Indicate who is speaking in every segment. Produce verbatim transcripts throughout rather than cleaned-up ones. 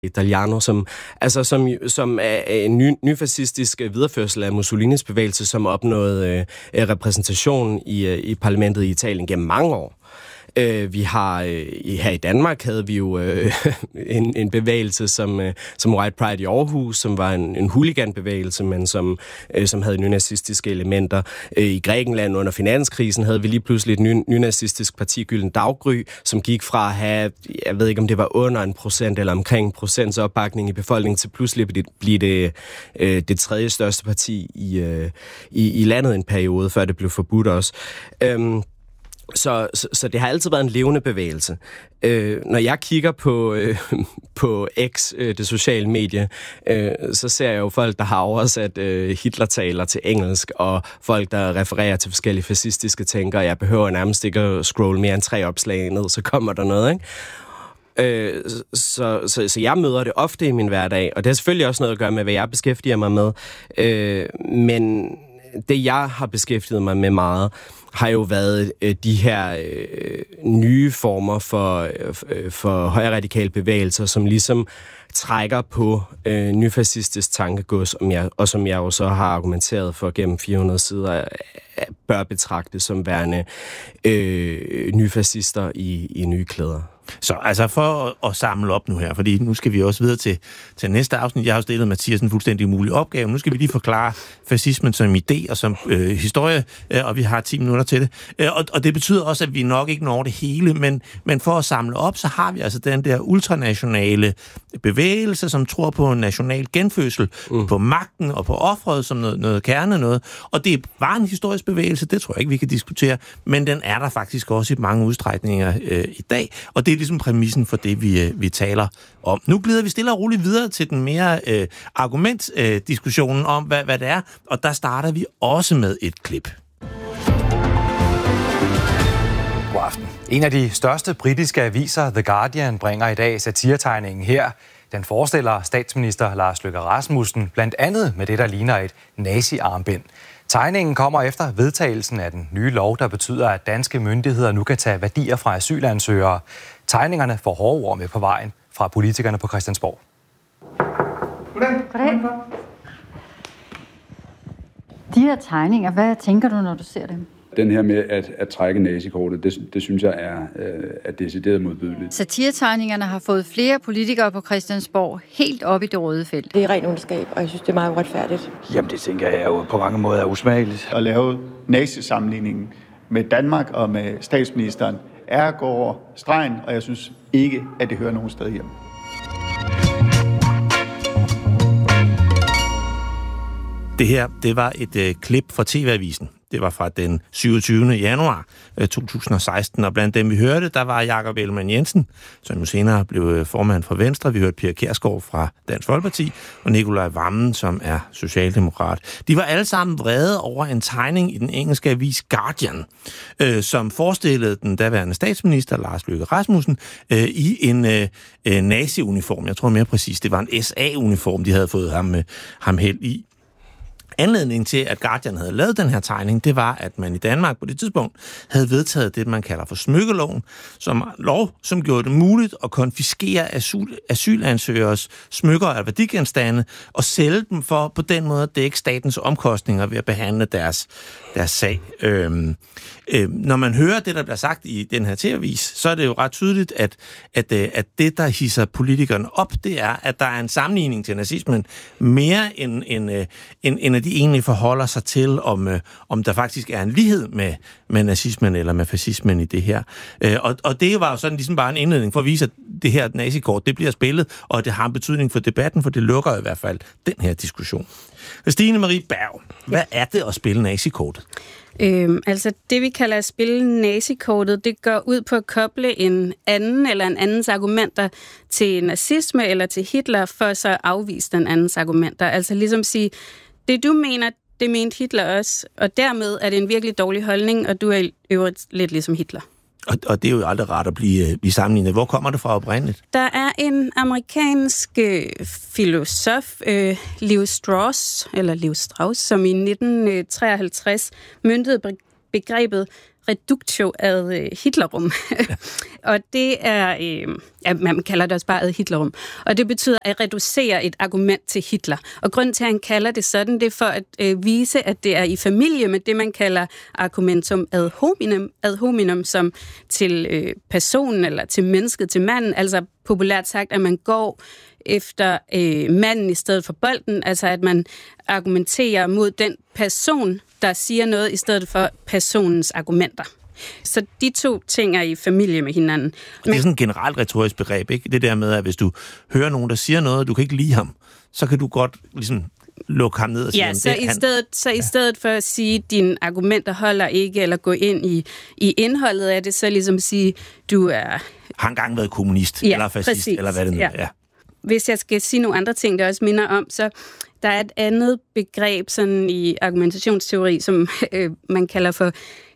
Speaker 1: Italiano, som, altså, som, som er en ny, nyfascistisk videreførsel af Mussolinis bevægelse, som opnåede øh, repræsentation i, øh, i parlamentet i Italien gennem mange år. Øh, vi har øh, her i Danmark havde vi jo øh, en, en bevægelse som, øh, som White Pride i Aarhus, som var en, en hooliganbevægelse, men som, øh, som havde nynazistiske elementer. Øh, I Grækenland under finanskrisen havde vi lige pludselig et ny, nynazistisk parti, Gylden Daggry, som gik fra at have, jeg ved ikke om det var under en procent eller omkring en procents opbakning i befolkningen, til pludselig at blive det, øh, det tredje største parti i, øh, i, i landet en periode, før det blev forbudt også. Øh, Så, så, så det har altid været en levende bevægelse. Øh, når jeg kigger på, øh, på X, øh, det sociale medie, øh, så ser jeg jo folk, der har oversat øh, Hitler-taler til engelsk, og folk, der refererer til forskellige fascistiske tænkere. Jeg behøver nærmest ikke at scrolle mere end tre opslag ned, så kommer der noget, ikke? Øh, så, så, så jeg møder det ofte i min hverdag, og det har selvfølgelig også noget at gøre med, hvad jeg beskæftiger mig med. Øh, men det, jeg har beskæftiget mig med meget, har jo været øh, de her øh, nye former for, øh, for højradikale bevægelser, som ligesom trækker på øh, nyfascistisk tankegods, og, jeg, og som jeg jo så har argumenteret for gennem fire hundrede sider, bør betragtes som værende øh, nyfascister i, i nye klæder.
Speaker 2: Så altså for at, at samle op nu her, fordi nu skal vi også videre til, til næste afsnit. Jeg har jo stillet Mathias en fuldstændig umulig opgave. Nu skal vi lige forklare fascismen som idé og som øh, historie, øh, og vi har ti minutter til det. Øh, og, og det betyder også, at vi nok ikke når det hele, men, men for at samle op, så har vi altså den der ultranationale bevægelse, som tror på national genfødsel, mm. på magten og på offeret som noget, noget kerne noget. Og det var en historisk bevægelse, det tror jeg ikke, vi kan diskutere, men den er der faktisk også i mange udstrækninger øh, i dag, og det er ligesom præmissen for det, vi, vi taler om. Nu glider vi stille og roligt videre til den mere øh, argumentdiskussionen øh, om, hvad, hvad det er, og der starter vi også med et klip.
Speaker 3: God aften. En af de største britiske aviser, The Guardian, bringer i dag satiretegningen her. Den forestiller statsminister Lars Løkke Rasmussen blandt andet med det, der ligner et nazi-armbind. Tegningen kommer efter vedtagelsen af den nye lov, der betyder, at danske myndigheder nu kan tage værdier fra asylansøgere. Tegningerne får hårde ord med på vejen fra politikerne på Christiansborg.
Speaker 4: Goddag. Goddag. De her tegninger, hvad tænker du, når du ser dem?
Speaker 5: Den her med at, at trække nazikortet, det, det synes jeg er, øh, er decideret modbydeligt.
Speaker 4: Satiretegningerne har fået flere politikere på Christiansborg helt op i det røde felt.
Speaker 6: Det er ren ondskab, og jeg synes, det er meget uretfærdigt.
Speaker 7: Jamen, det tænker jeg jo på mange måder er usmageligt.
Speaker 8: At lave nazisammenligningen med Danmark og med statsministeren er at gå over stregen, og jeg synes ikke, at det hører nogen sted hjem.
Speaker 2: Det her, det var et øh, klip fra T V-avisen. Det var fra den syvogtyvende januar to tusind og seksten, og blandt dem, vi hørte, der var Jakob Ellemann-Jensen, som jo senere blev formand for Venstre. Vi hørte Pia Kjærsgaard fra Dansk Folkeparti, og Nicolai Wammen, som er socialdemokrat. De var alle sammen vrede over en tegning i den engelske avis Guardian, øh, som forestillede den daværende statsminister, Lars Løkke Rasmussen, øh, i en øh, nazi-uniform. Jeg tror mere præcis, det var en S A-uniform, de havde fået ham, øh, ham held i. Anledningen til, at Guardian havde lavet den her tegning, det var, at man i Danmark på det tidspunkt havde vedtaget det, man kalder for smykkeloven, som lov, som gjorde det muligt at konfiskere asyl, asylansøgers smykker af værdigenstande og sælge dem for på den måde at dække statens omkostninger ved at behandle deres, deres sag. Øhm, øhm, når man hører det, der bliver sagt i den her T V-avis, så er det jo ret tydeligt, at, at, at det, der hisser politikerne op, det er, at der er en sammenligning til nazismen mere end, end, end, end at de egentlig forholder sig til, om, øh, om der faktisk er en lighed med, med nazismen eller med fascismen i det her. Øh, og, og det var jo sådan ligesom bare en indledning for at vise, at det her nazikort, det bliver spillet, og det har en betydning for debatten, for det lukker i hvert fald den her diskussion. Stine Marie Berg, hvad er det at spille nazikortet?
Speaker 9: Øhm, altså det vi kalder at spille nazikortet, det går ud på at koble en anden eller en andens argumenter til nazisme eller til Hitler, for så at afvise den andens argumenter. Altså ligesom sige, det du mener, det mente Hitler også, og dermed er det en virkelig dårlig holdning, og du er i øvrigt lidt ligesom Hitler.
Speaker 2: Og, og det er jo aldrig rart at blive, blive sammenlignet. Hvor kommer det fra oprindeligt?
Speaker 9: Der er en amerikansk øh, filosof, øh, Leo Strauss, eller Leo Strauss, som i nitten treoghalvtreds myntede begrebet reductio ad Hitlerum. Og det er, øh, ja, man kalder det også bare ad Hitlerum. Og det betyder at reducere et argument til Hitler. Og grunden til, at han kalder det sådan, det er for at øh, vise, at det er i familie med det, man kalder argumentum ad hominem, ad hominem som til øh, personen eller til mennesket, til manden. Altså populært sagt, at man går efter øh, manden i stedet for bolden. Altså at man argumenterer mod den person, der siger noget, i stedet for personens argumenter. Så de to ting er i familie med hinanden.
Speaker 2: Men det er sådan et generelt retorisk begreb, ikke? Det der med, at hvis du hører nogen, der siger noget, og du kan ikke lide ham, så kan du godt ligesom lukke ham ned og sige,
Speaker 9: ja, så,
Speaker 2: det,
Speaker 9: i
Speaker 2: han...
Speaker 9: stedet, så i stedet for at sige, at dine argumenter holder ikke, eller gå ind i, i indholdet af det, så ligesom sige, du er...
Speaker 2: Har engang været kommunist,
Speaker 9: ja,
Speaker 2: eller fascist,
Speaker 9: præcis.
Speaker 2: Eller hvad det nu er. Ja.
Speaker 9: Hvis jeg skal sige nogle andre ting, der også minder om, så der er et andet begreb sådan i argumentationsteori, som øh, man kalder for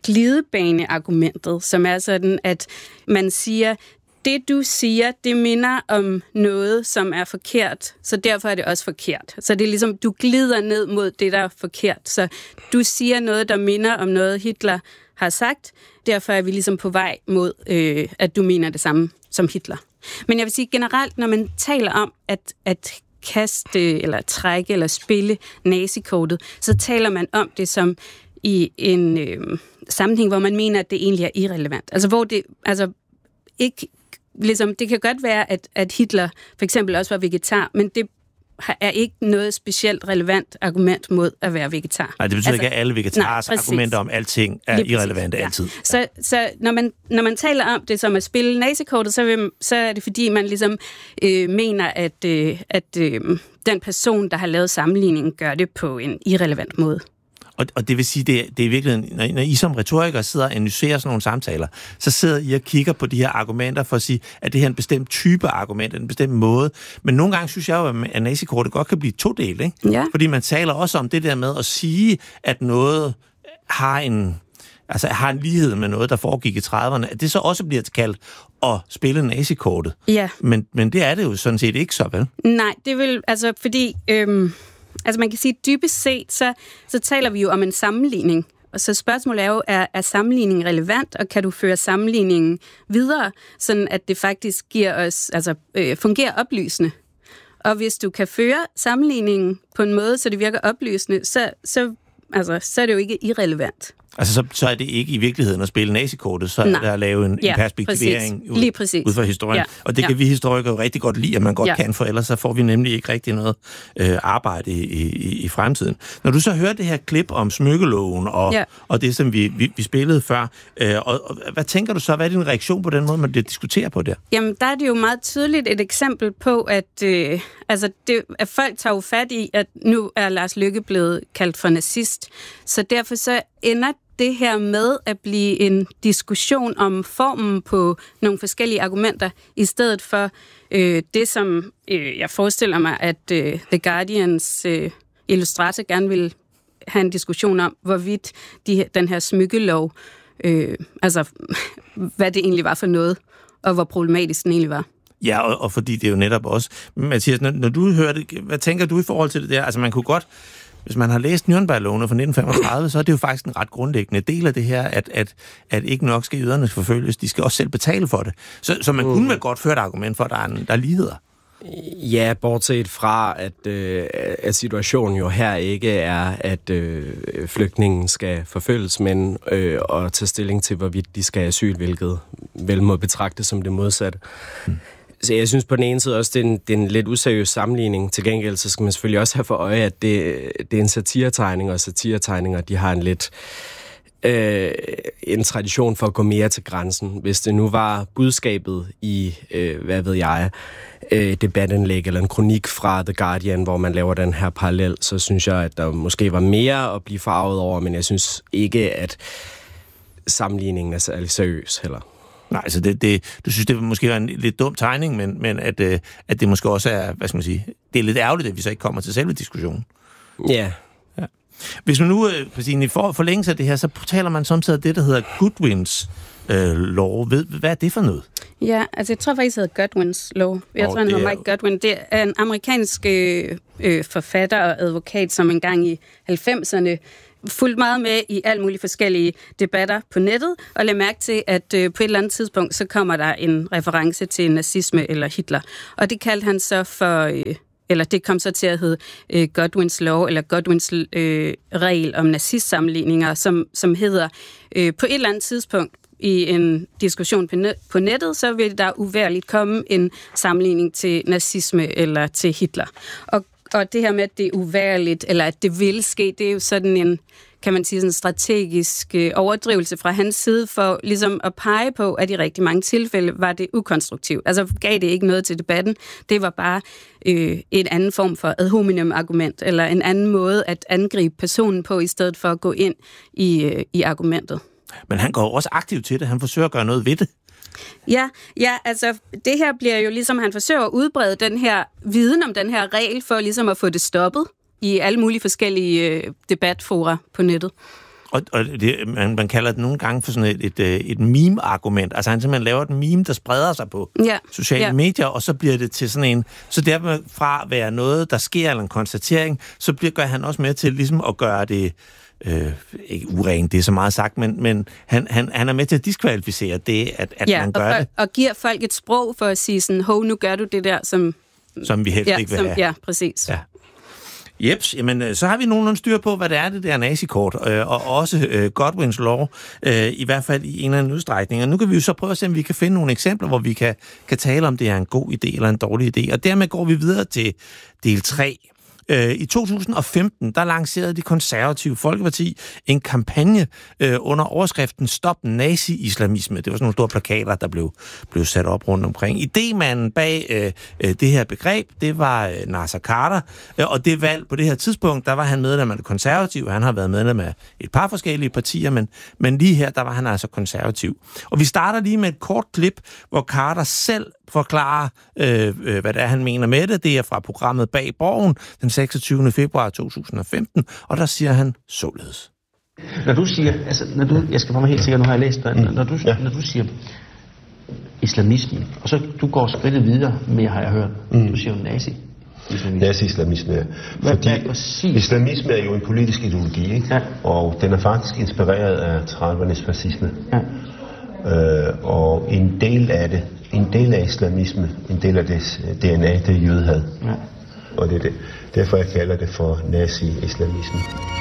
Speaker 9: glidebaneargumentet, som er sådan, at man siger, det du siger, det minder om noget, som er forkert, så derfor er det også forkert. Så det er ligesom, du glider ned mod det, der er forkert. Så du siger noget, der minder om noget, Hitler har sagt, derfor er vi ligesom på vej mod, øh, at du mener det samme som Hitler. Men jeg vil sige generelt, når man taler om at, at kaste eller trække eller spille nazikortet, så taler man om det som i en øh, sammenhæng, hvor man mener, at det egentlig er irrelevant. Altså hvor det altså ikke ligesom, det kan godt være, at, at Hitler for eksempel også var vegetar, men det er ikke noget specielt relevant argument mod at være vegetar.
Speaker 2: Nej, det betyder altså, ikke, at alle vegetarers argumenter om alting er lige irrelevante
Speaker 9: ja.
Speaker 2: altid. Ja.
Speaker 9: Så, så når, man, når man taler om det som at spille nazikortet, så, vil, så er det fordi, man ligesom øh, mener, at, øh, at øh, den person, der har lavet sammenligningen, gør det på en irrelevant måde.
Speaker 2: Og, og det vil sige, det er, det er i virkeligheden, når, når I som retorikere sidder og analyserer sådan nogle samtaler, så sidder I og kigger på de her argumenter for at sige, at det her er en bestemt type argument, en bestemt måde. Men nogle gange synes jeg jo, at nazikortet godt kan blive todelt, ikke?
Speaker 9: Ja.
Speaker 2: Fordi man taler også om det der med at sige, at noget har en, altså har en lighed med noget, der foregik i trediverne, at det så også bliver kaldt at spille nazikortet.
Speaker 9: Ja.
Speaker 2: Men, men det er det jo sådan set ikke så, vel?
Speaker 9: Nej, det vil, altså fordi... Øhm Altså man kan sige, dybest set, så, så taler vi jo om en sammenligning. Og så spørgsmålet er jo, er, er sammenligningen relevant, og kan du føre sammenligningen videre, sådan at det faktisk giver os, altså øh, fungerer oplysende. Og hvis du kan føre sammenligningen på en måde, så det virker oplysende, så, så, altså, så er det jo ikke irrelevant.
Speaker 2: Altså, så, så er det ikke i virkeligheden at spille nazikortet, så er der at lave en, ja, en perspektivering
Speaker 9: præcis. Lige præcis.
Speaker 2: ud, ud fra historien.
Speaker 9: Ja.
Speaker 2: Og det kan ja. vi historikere jo rigtig godt lide, at man godt ja. kan, for ellers så får vi nemlig ikke rigtig noget øh, arbejde i, i, i fremtiden. Når du så hører det her klip om smykkeloven og, ja. og det, som vi, vi, vi spillede før, øh, og, og hvad tænker du så? Hvad er din reaktion på den måde, man diskuterer på der?
Speaker 9: Jamen, der er det jo meget tydeligt et eksempel på, at, øh, altså det, at folk tager jo fat i, at nu er Lars Løkke blevet kaldt for nazist. Så derfor så ender det her med at blive en diskussion om formen på nogle forskellige argumenter, i stedet for øh, det, som øh, jeg forestiller mig, at øh, The Guardians øh, illustrator gerne vil have en diskussion om, hvorvidt de, den her smykkelov, øh, altså hvad det egentlig var for noget, og hvor problematisk den egentlig var.
Speaker 2: Ja, og, og fordi det er jo netop også... Mathias, når, når du hører det, hvad tænker du i forhold til det der? Altså man kunne godt... Hvis man har læst Nürnberg-lovene fra nitten femogtredive, så er det jo faktisk en ret grundlæggende del af det her, at, at, at ikke nok skal jøderne forfølges, de skal også selv betale for det. Så, så man mm. kunne vel godt føre et argument for, at der er, en, der er ligheder.
Speaker 1: Ja, bortset fra, at, øh, at situationen jo her ikke er, at øh, flygtningen skal forfølges, men øh, at tage stilling til, hvorvidt de skal have asyl, hvilket vel må betragtes som det modsatte. Mm. Så jeg synes på den ene side også, det er, en, det er en lidt useriøs sammenligning. Til gengæld, så skal man selvfølgelig også have for øje, at det, det er en satiretegning, og satiretegninger, de har en lidt øh, en tradition for at gå mere til grænsen. Hvis det nu var budskabet i, øh, hvad ved jeg, øh, debatindlæg eller en kronik fra The Guardian, hvor man laver den her parallel, så synes jeg, at der måske var mere at blive farvet over, men jeg synes ikke, at sammenligningen er særlig seriøs heller.
Speaker 2: Nej, altså det, det, du synes, det måske var en lidt dum tegning, men, men at, øh, at det måske også er, hvad skal man sige, det er lidt ærgerligt, at vi så ikke kommer til selve diskussionen.
Speaker 1: Ja.
Speaker 2: ja. Hvis man nu, øh, i for, forlængelse af det her, så taler man samtidig det, der hedder Goodwins øh, lov. Ved, hvad er det for noget?
Speaker 9: Ja, altså jeg tror faktisk, det hedder Godwins lov. Jeg oh, tror, han hedder Mike Godwin. Det er en amerikansk øh, øh, forfatter og advokat, som engang i halvfemserne fulgt meget med i alle mulige forskellige debatter på nettet, og lagde mærke til, at øh, på et eller andet tidspunkt, så kommer der en reference til nazisme eller Hitler. Og det kaldte han så for, øh, eller det kom så til at hedde øh, Godwins Law, eller Godwins øh, regel om nazistsammenligninger, som, som hedder, øh, på et eller andet tidspunkt i en diskussion på nettet, så vil der uværligt komme en sammenligning til nazisme eller til Hitler. Og Og det her med, at det er uværligt, eller at det vil ske, det er jo sådan en, kan man sige, sådan en strategisk øh, overdrivelse fra hans side, for ligesom at pege på, at i rigtig mange tilfælde var det ukonstruktivt. Altså gav det ikke noget til debatten. Det var bare øh, en anden form for ad hominem argument, eller en anden måde at angribe personen på, i stedet for at gå ind i, øh, i argumentet.
Speaker 2: Men han går også aktivt til det. Han forsøger at gøre noget ved det.
Speaker 9: Ja, ja, altså det her bliver jo ligesom, han forsøger at udbrede den her viden om den her regel, for ligesom at få det stoppet i alle mulige forskellige øh, debatfora på nettet.
Speaker 2: Og, og det, man, man kalder det nogle gange for sådan et, et, et meme-argument. Altså han simpelthen laver et meme, der spreder sig på ja. sociale ja. medier, og så bliver det til sådan en... Så derfra at være noget, der sker, eller en konstatering, så bliver, gør han også med til ligesom at gøre det... Øh, ikke urent, det er så meget sagt, men, men han, han, han er med til at diskvalificere det, at, at
Speaker 9: ja,
Speaker 2: man gør
Speaker 9: og,
Speaker 2: det.
Speaker 9: og giver folk et sprog for at sige sådan, hov, nu gør du det der, som...
Speaker 2: Som vi helst
Speaker 9: ja,
Speaker 2: ikke vil
Speaker 9: som,
Speaker 2: have.
Speaker 9: Ja, præcis.
Speaker 2: Ja. Jeps, jamen så har vi nogenlunde styr på, hvad det er, det der nazikort, øh, og også øh, Godwins Law, øh, i hvert fald i en eller anden udstrækning. Og nu kan vi jo så prøve at se, om vi kan finde nogle eksempler, hvor vi kan, kan tale om, det er en god idé eller en dårlig idé. Og dermed går vi videre til del tre. I to tusind og femten, der lancerede de konservative Folkeparti en kampagne øh, under overskriften Stop Nazi-islamisme. Det var sådan nogle store plakater, der blev, blev sat op rundt omkring. Idémanden bag øh, det her begreb, det var øh, Naser Khader, øh, og det valg på det her tidspunkt, der var han medlem af det konservative. Han har været medlem af et par forskellige partier, men, men lige her, der var han altså konservativ. Og vi starter lige med et kort klip, hvor Khader selv forklarer, øh, øh, hvad det er, han mener med det. Det er fra programmet Bag Borgen, den seksogtyvende februar to tusind og femten, og der siger han således.
Speaker 10: Når du siger, altså, når du, jeg skal få mig helt sikker, nu har jeg læst dig, når du, ja. når du siger islamisme, og så du går skridtet videre, mere har jeg hørt, mm. du siger jo nazi.
Speaker 11: Nazi-islamisme, ja. Fordi islamisme er jo en politisk ideologi, ikke? Ja. Og den er faktisk inspireret af tredivernes fascisme. Ja. Øh, og en del af det, en del af islamisme, en del af det D N A, det er jødehad. Ja. Og det er det. Derfor jeg kalder det for nazi-islamisme.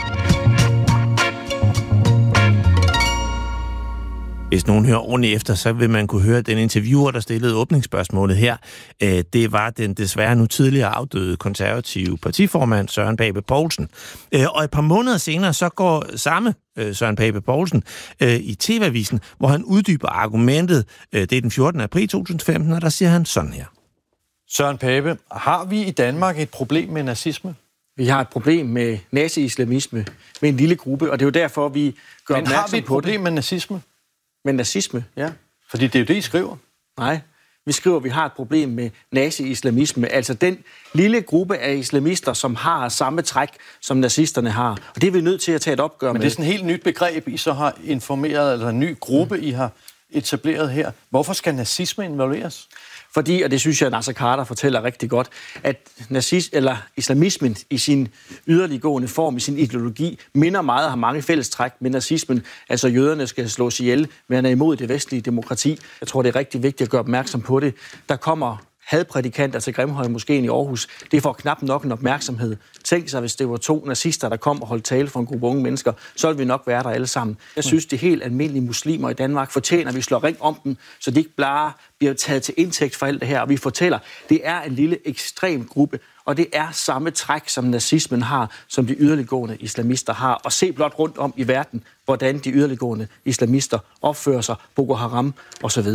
Speaker 2: Hvis nogen hører ordentligt efter, så vil man kunne høre, at den interviewer, der stillede åbningsspørgsmålet her, øh, det var den desværre nu tidligere afdøde konservative partiformand Søren Pape Poulsen. Øh, og et par måneder senere, så går samme øh, Søren Pape Poulsen øh, i T V-avisen, hvor han uddyber argumentet. Øh, det er den fjortende april to tusind og femten, og der siger han sådan her.
Speaker 12: Søren Pape, har vi i Danmark et problem med nazisme?
Speaker 13: Vi har et problem med nazi-islamisme, med en lille gruppe, og det er jo derfor, vi gør opmærksom på det.
Speaker 12: Men har vi et problem med nazisme?
Speaker 13: Med nazisme, ja.
Speaker 12: Fordi det er jo det, I skriver.
Speaker 13: Nej, vi skriver, at vi har et problem med nazi-islamisme, altså den lille gruppe af islamister, som har samme træk, som nazisterne har. Og det er vi nødt til at tage et opgør med.
Speaker 12: Men det er sådan et helt nyt begreb, I så har informeret, eller en ny gruppe, I har etableret her. Hvorfor skal nazisme involveres?
Speaker 13: Fordi, og det synes jeg, Naser Khader fortæller rigtig godt, at nazis, eller islamismen i sin yderliggående form, i sin ideologi, minder meget og har mange fællestræk med nazismen. Altså jøderne skal slås ihjel, men han er imod det vestlige demokrati. Jeg tror, det er rigtig vigtigt at gøre opmærksom på det. Der kommer hadprædikanter til Grimhøjmoskéen i Aarhus. Det får knap nok en opmærksomhed. Tænk sig, hvis det var to nazister, der kom og holdt tale for en gruppe unge mennesker, så ville vi nok være der alle sammen. Jeg synes, de helt almindelige muslimer i Danmark fortjener, at vi slår ring om dem, så de ikke bare bliver taget til indtægt for alt det her. Og vi fortæller, det er en lille ekstrem gruppe, og det er samme træk, som nazismen har, som de yderliggående islamister har. Og se blot rundt om i verden, hvordan de yderliggående islamister opfører sig, Boko Haram osv.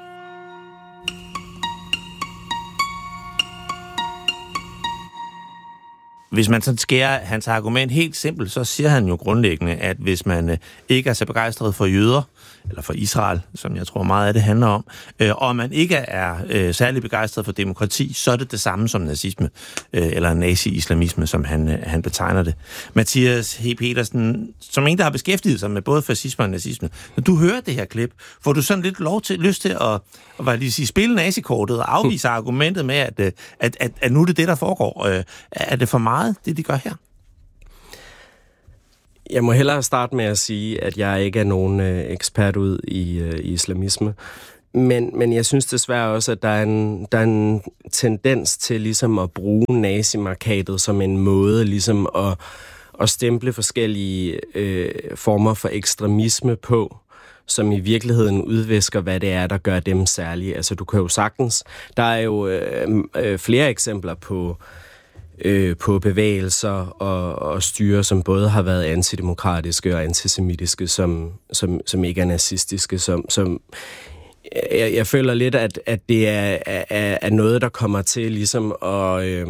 Speaker 2: Hvis man sådan skærer hans argument helt simpelt, så siger han jo grundlæggende, at hvis man ikke er så begejstret for jøder, eller for Israel, som jeg tror meget af det handler om, øh, og man ikke er øh, særlig begejstret for demokrati, så er det det samme som nazisme, øh, eller nazi-islamisme, som han, øh, han betegner det. Mathias H. Petersen, som en, der har beskæftiget sig med både fascisme og nazisme, når du hører det her klip, får du sådan lidt lov til, lyst til at, at, at lige sige, spille nazikortet og afvise hmm. argumentet med, at, at, at, at nu er det det, der foregår. Øh, er det for meget, det de gør her?
Speaker 1: jeg må hellere starte med at sige, at jeg ikke er nogen øh, ekspert ud i, øh, i islamisme. Men, men jeg synes desværre også, at der er en, der er en tendens til ligesom at bruge nazimarkatet som en måde ligesom at, at stemple forskellige øh, former for ekstremisme på, som i virkeligheden udvisker, hvad det er, der gør dem særlige. Altså, du kan jo sagtens... Der er jo øh, øh, flere eksempler på, øh, på bevægelser og, og styre, som både har været antidemokratiske og antisemitiske, som, som, som ikke er nazistiske, som... som jeg, jeg føler lidt, at, at det er, er, er noget, der kommer til ligesom at... Øh,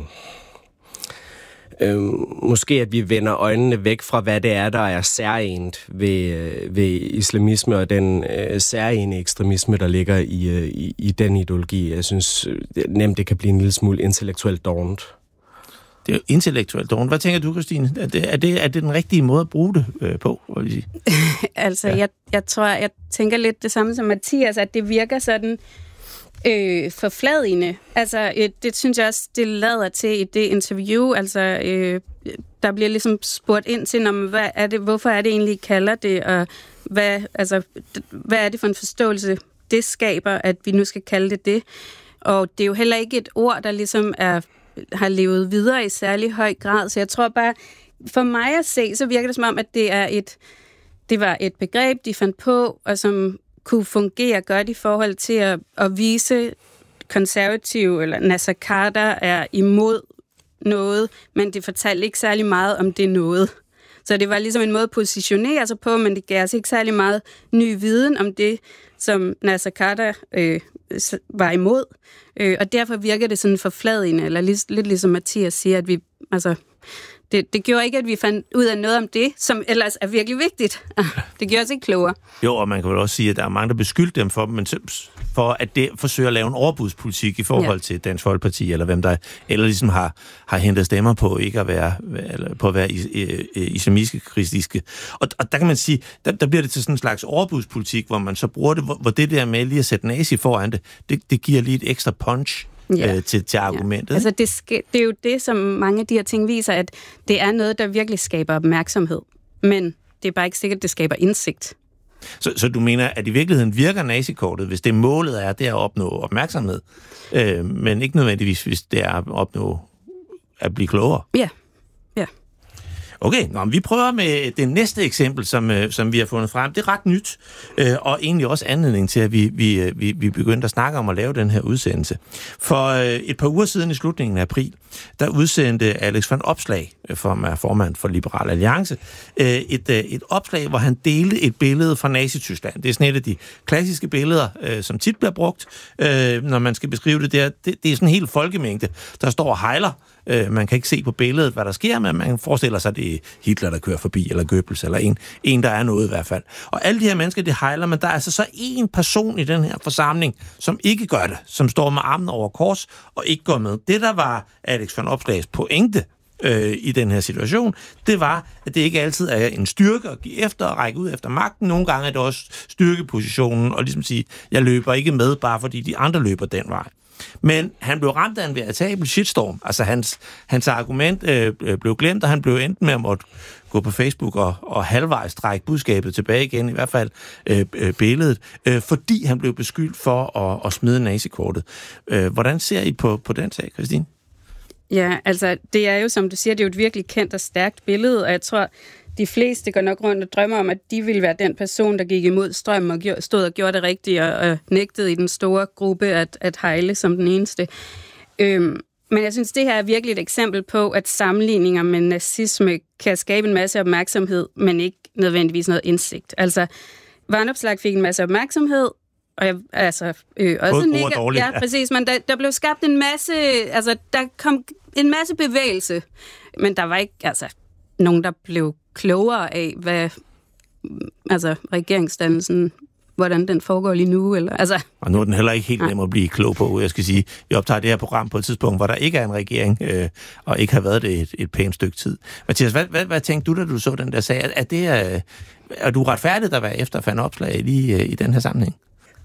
Speaker 1: Øhm, måske at vi vender øjnene væk fra, hvad det er, der er særligt ved, ved islamisme og den øh, særlige ekstremisme, der ligger i, øh, i, i den ideologi. Jeg synes det, nemt, det kan blive en lille smule intellektuelt dårligt.
Speaker 2: Det er jo intellektuelt dårligt. Hvad tænker du, Christine? Er det, er det, er det den rigtige måde at bruge det øh, på?
Speaker 9: altså, ja. jeg, jeg tror, jeg tænker lidt det samme som Mathias, at det virker sådan... Øh, forfladigende. Altså, øh, det synes jeg også, det lader til i det interview. Altså, øh, der bliver ligesom spurgt ind til, om, hvad er det, hvorfor er det egentlig, I kalder det, og hvad, altså, hvad er det for en forståelse, det skaber, at vi nu skal kalde det det. Og det er jo heller ikke et ord, der ligesom er, har levet videre i særlig høj grad. Så jeg tror bare, for mig at se, så virker det som om, at det er et, det var et begreb, de fandt på, og som kunne fungere godt i forhold til at, at vise konservative, eller Nasser Carter er imod noget, men det fortalte ikke særlig meget om det noget. Så det var ligesom en måde at positionere sig på, men det gav altså ikke særlig meget ny viden om det, som Nasser Carter øh, var imod. Øh, og derfor virker det sådan forfladigende, eller lidt, lidt ligesom Mathias siger, at vi... altså Det, det gjorde ikke, at vi fandt ud af noget om det, som ellers er virkelig vigtigt. Det gjorde os ikke klogere.
Speaker 2: Jo, og man kan vel også sige, at der er mange, der beskyldte dem for, men for at det forsøger at lave en overbudspolitik i forhold ja. til Dansk Folkeparti, eller hvem der eller ligesom har, har hentet stemmer på ikke at være, eller på at være islamistiske, kristiske. Og, og der kan man sige, der, der bliver det til sådan en slags overbudspolitik, hvor man så bruger det, hvor, hvor det der med lige at sætte nazi foran det, det, det giver lige et ekstra punch. Ja. Øh, til, til argumentet. Ja.
Speaker 9: Altså det, ske, det er jo det, som mange af de her ting viser, at det er noget, der virkelig skaber opmærksomhed. Men det er bare ikke sikkert, at det skaber indsigt.
Speaker 2: Så, så du mener, at i virkeligheden virker nazikortet, hvis det målet er, det er at opnå opmærksomhed, øh, men ikke nødvendigvis, hvis det er at opnå at blive klogere?
Speaker 9: Ja, ja.
Speaker 2: Okay, nå, vi prøver med det næste eksempel, som, øh, som vi har fundet frem. Det er ret nyt, øh, og egentlig også anledning til, at vi, vi, vi, vi begyndte at snakke om at lave den her udsendelse. For øh, et par uger siden i slutningen af april, der udsendte Alex van Opslag, som er formand for Liberal Alliance, øh, et, øh, et opslag, hvor han delte et billede fra Nazi-Tyskland. Det er sådan et af de klassiske billeder, øh, som tit bliver brugt, øh, når man skal beskrive det der. Det, det er sådan en hel folkemængde, der står og hejler. Øh, man kan ikke se på billedet, hvad der sker, men man forestiller sig, at det er Hitler, der kører forbi, eller Goebbels, eller en, en, der er noget i hvert fald. Og alle de her mennesker, det hejler, men der er altså så en person i den her forsamling, som ikke gør det, som står med armen over kors og ikke går med. Det, der var Alex van Opslags pointe øh, i den her situation, det var, at det ikke altid er en styrke at give efter og række ud efter magten. Nogle gange er det også styrkepositionen, og ligesom sige, jeg løber ikke med, bare fordi de andre løber den vej. Men han blev ramt af en veritabel shitstorm. Altså hans, hans argument øh, blev glemt, og han blev enten med at måtte gå på Facebook og, og halvvejs trække budskabet tilbage igen, i hvert fald øh, øh, billedet, øh, fordi han blev beskyldt for at, at smide nazikortet. Øh, hvordan ser I på, på den sag, Christine?
Speaker 9: Ja, altså det er jo, som du siger, det er jo et virkelig kendt og stærkt billede, og jeg tror, de fleste går nok rundt og drømmer om, at de ville være den person, der gik imod strømmen og gjorde, stod og gjorde det rigtigt og, og nægtede i den store gruppe at, at hejle som den eneste. Øhm, men jeg synes, det her er virkelig et eksempel på, at sammenligninger med nazisme kan skabe en masse opmærksomhed, men ikke nødvendigvis noget indsigt. Altså, Van Opslag fik en masse opmærksomhed, og jeg, altså, øh, også
Speaker 2: god og dårlig.
Speaker 9: Ja, præcis, men der, der blev skabt en masse, altså, der kom en masse bevægelse, men der var ikke, altså, nogen, der blev klogere af, hvad altså regeringsdannelsen, hvordan den foregår lige nu. Eller, altså.
Speaker 2: Og nu er den heller ikke helt nem at blive klog på. Jeg skal sige, vi optager det her program på et tidspunkt, hvor der ikke er en regering, øh, og ikke har været det et, et pænt stykke tid. Mathias, hvad, hvad, hvad tænkte du, da du så den der sag? Er, er, det, er, er du retfærdigt at være efter Van Opslag lige øh, i den her sammenhæng?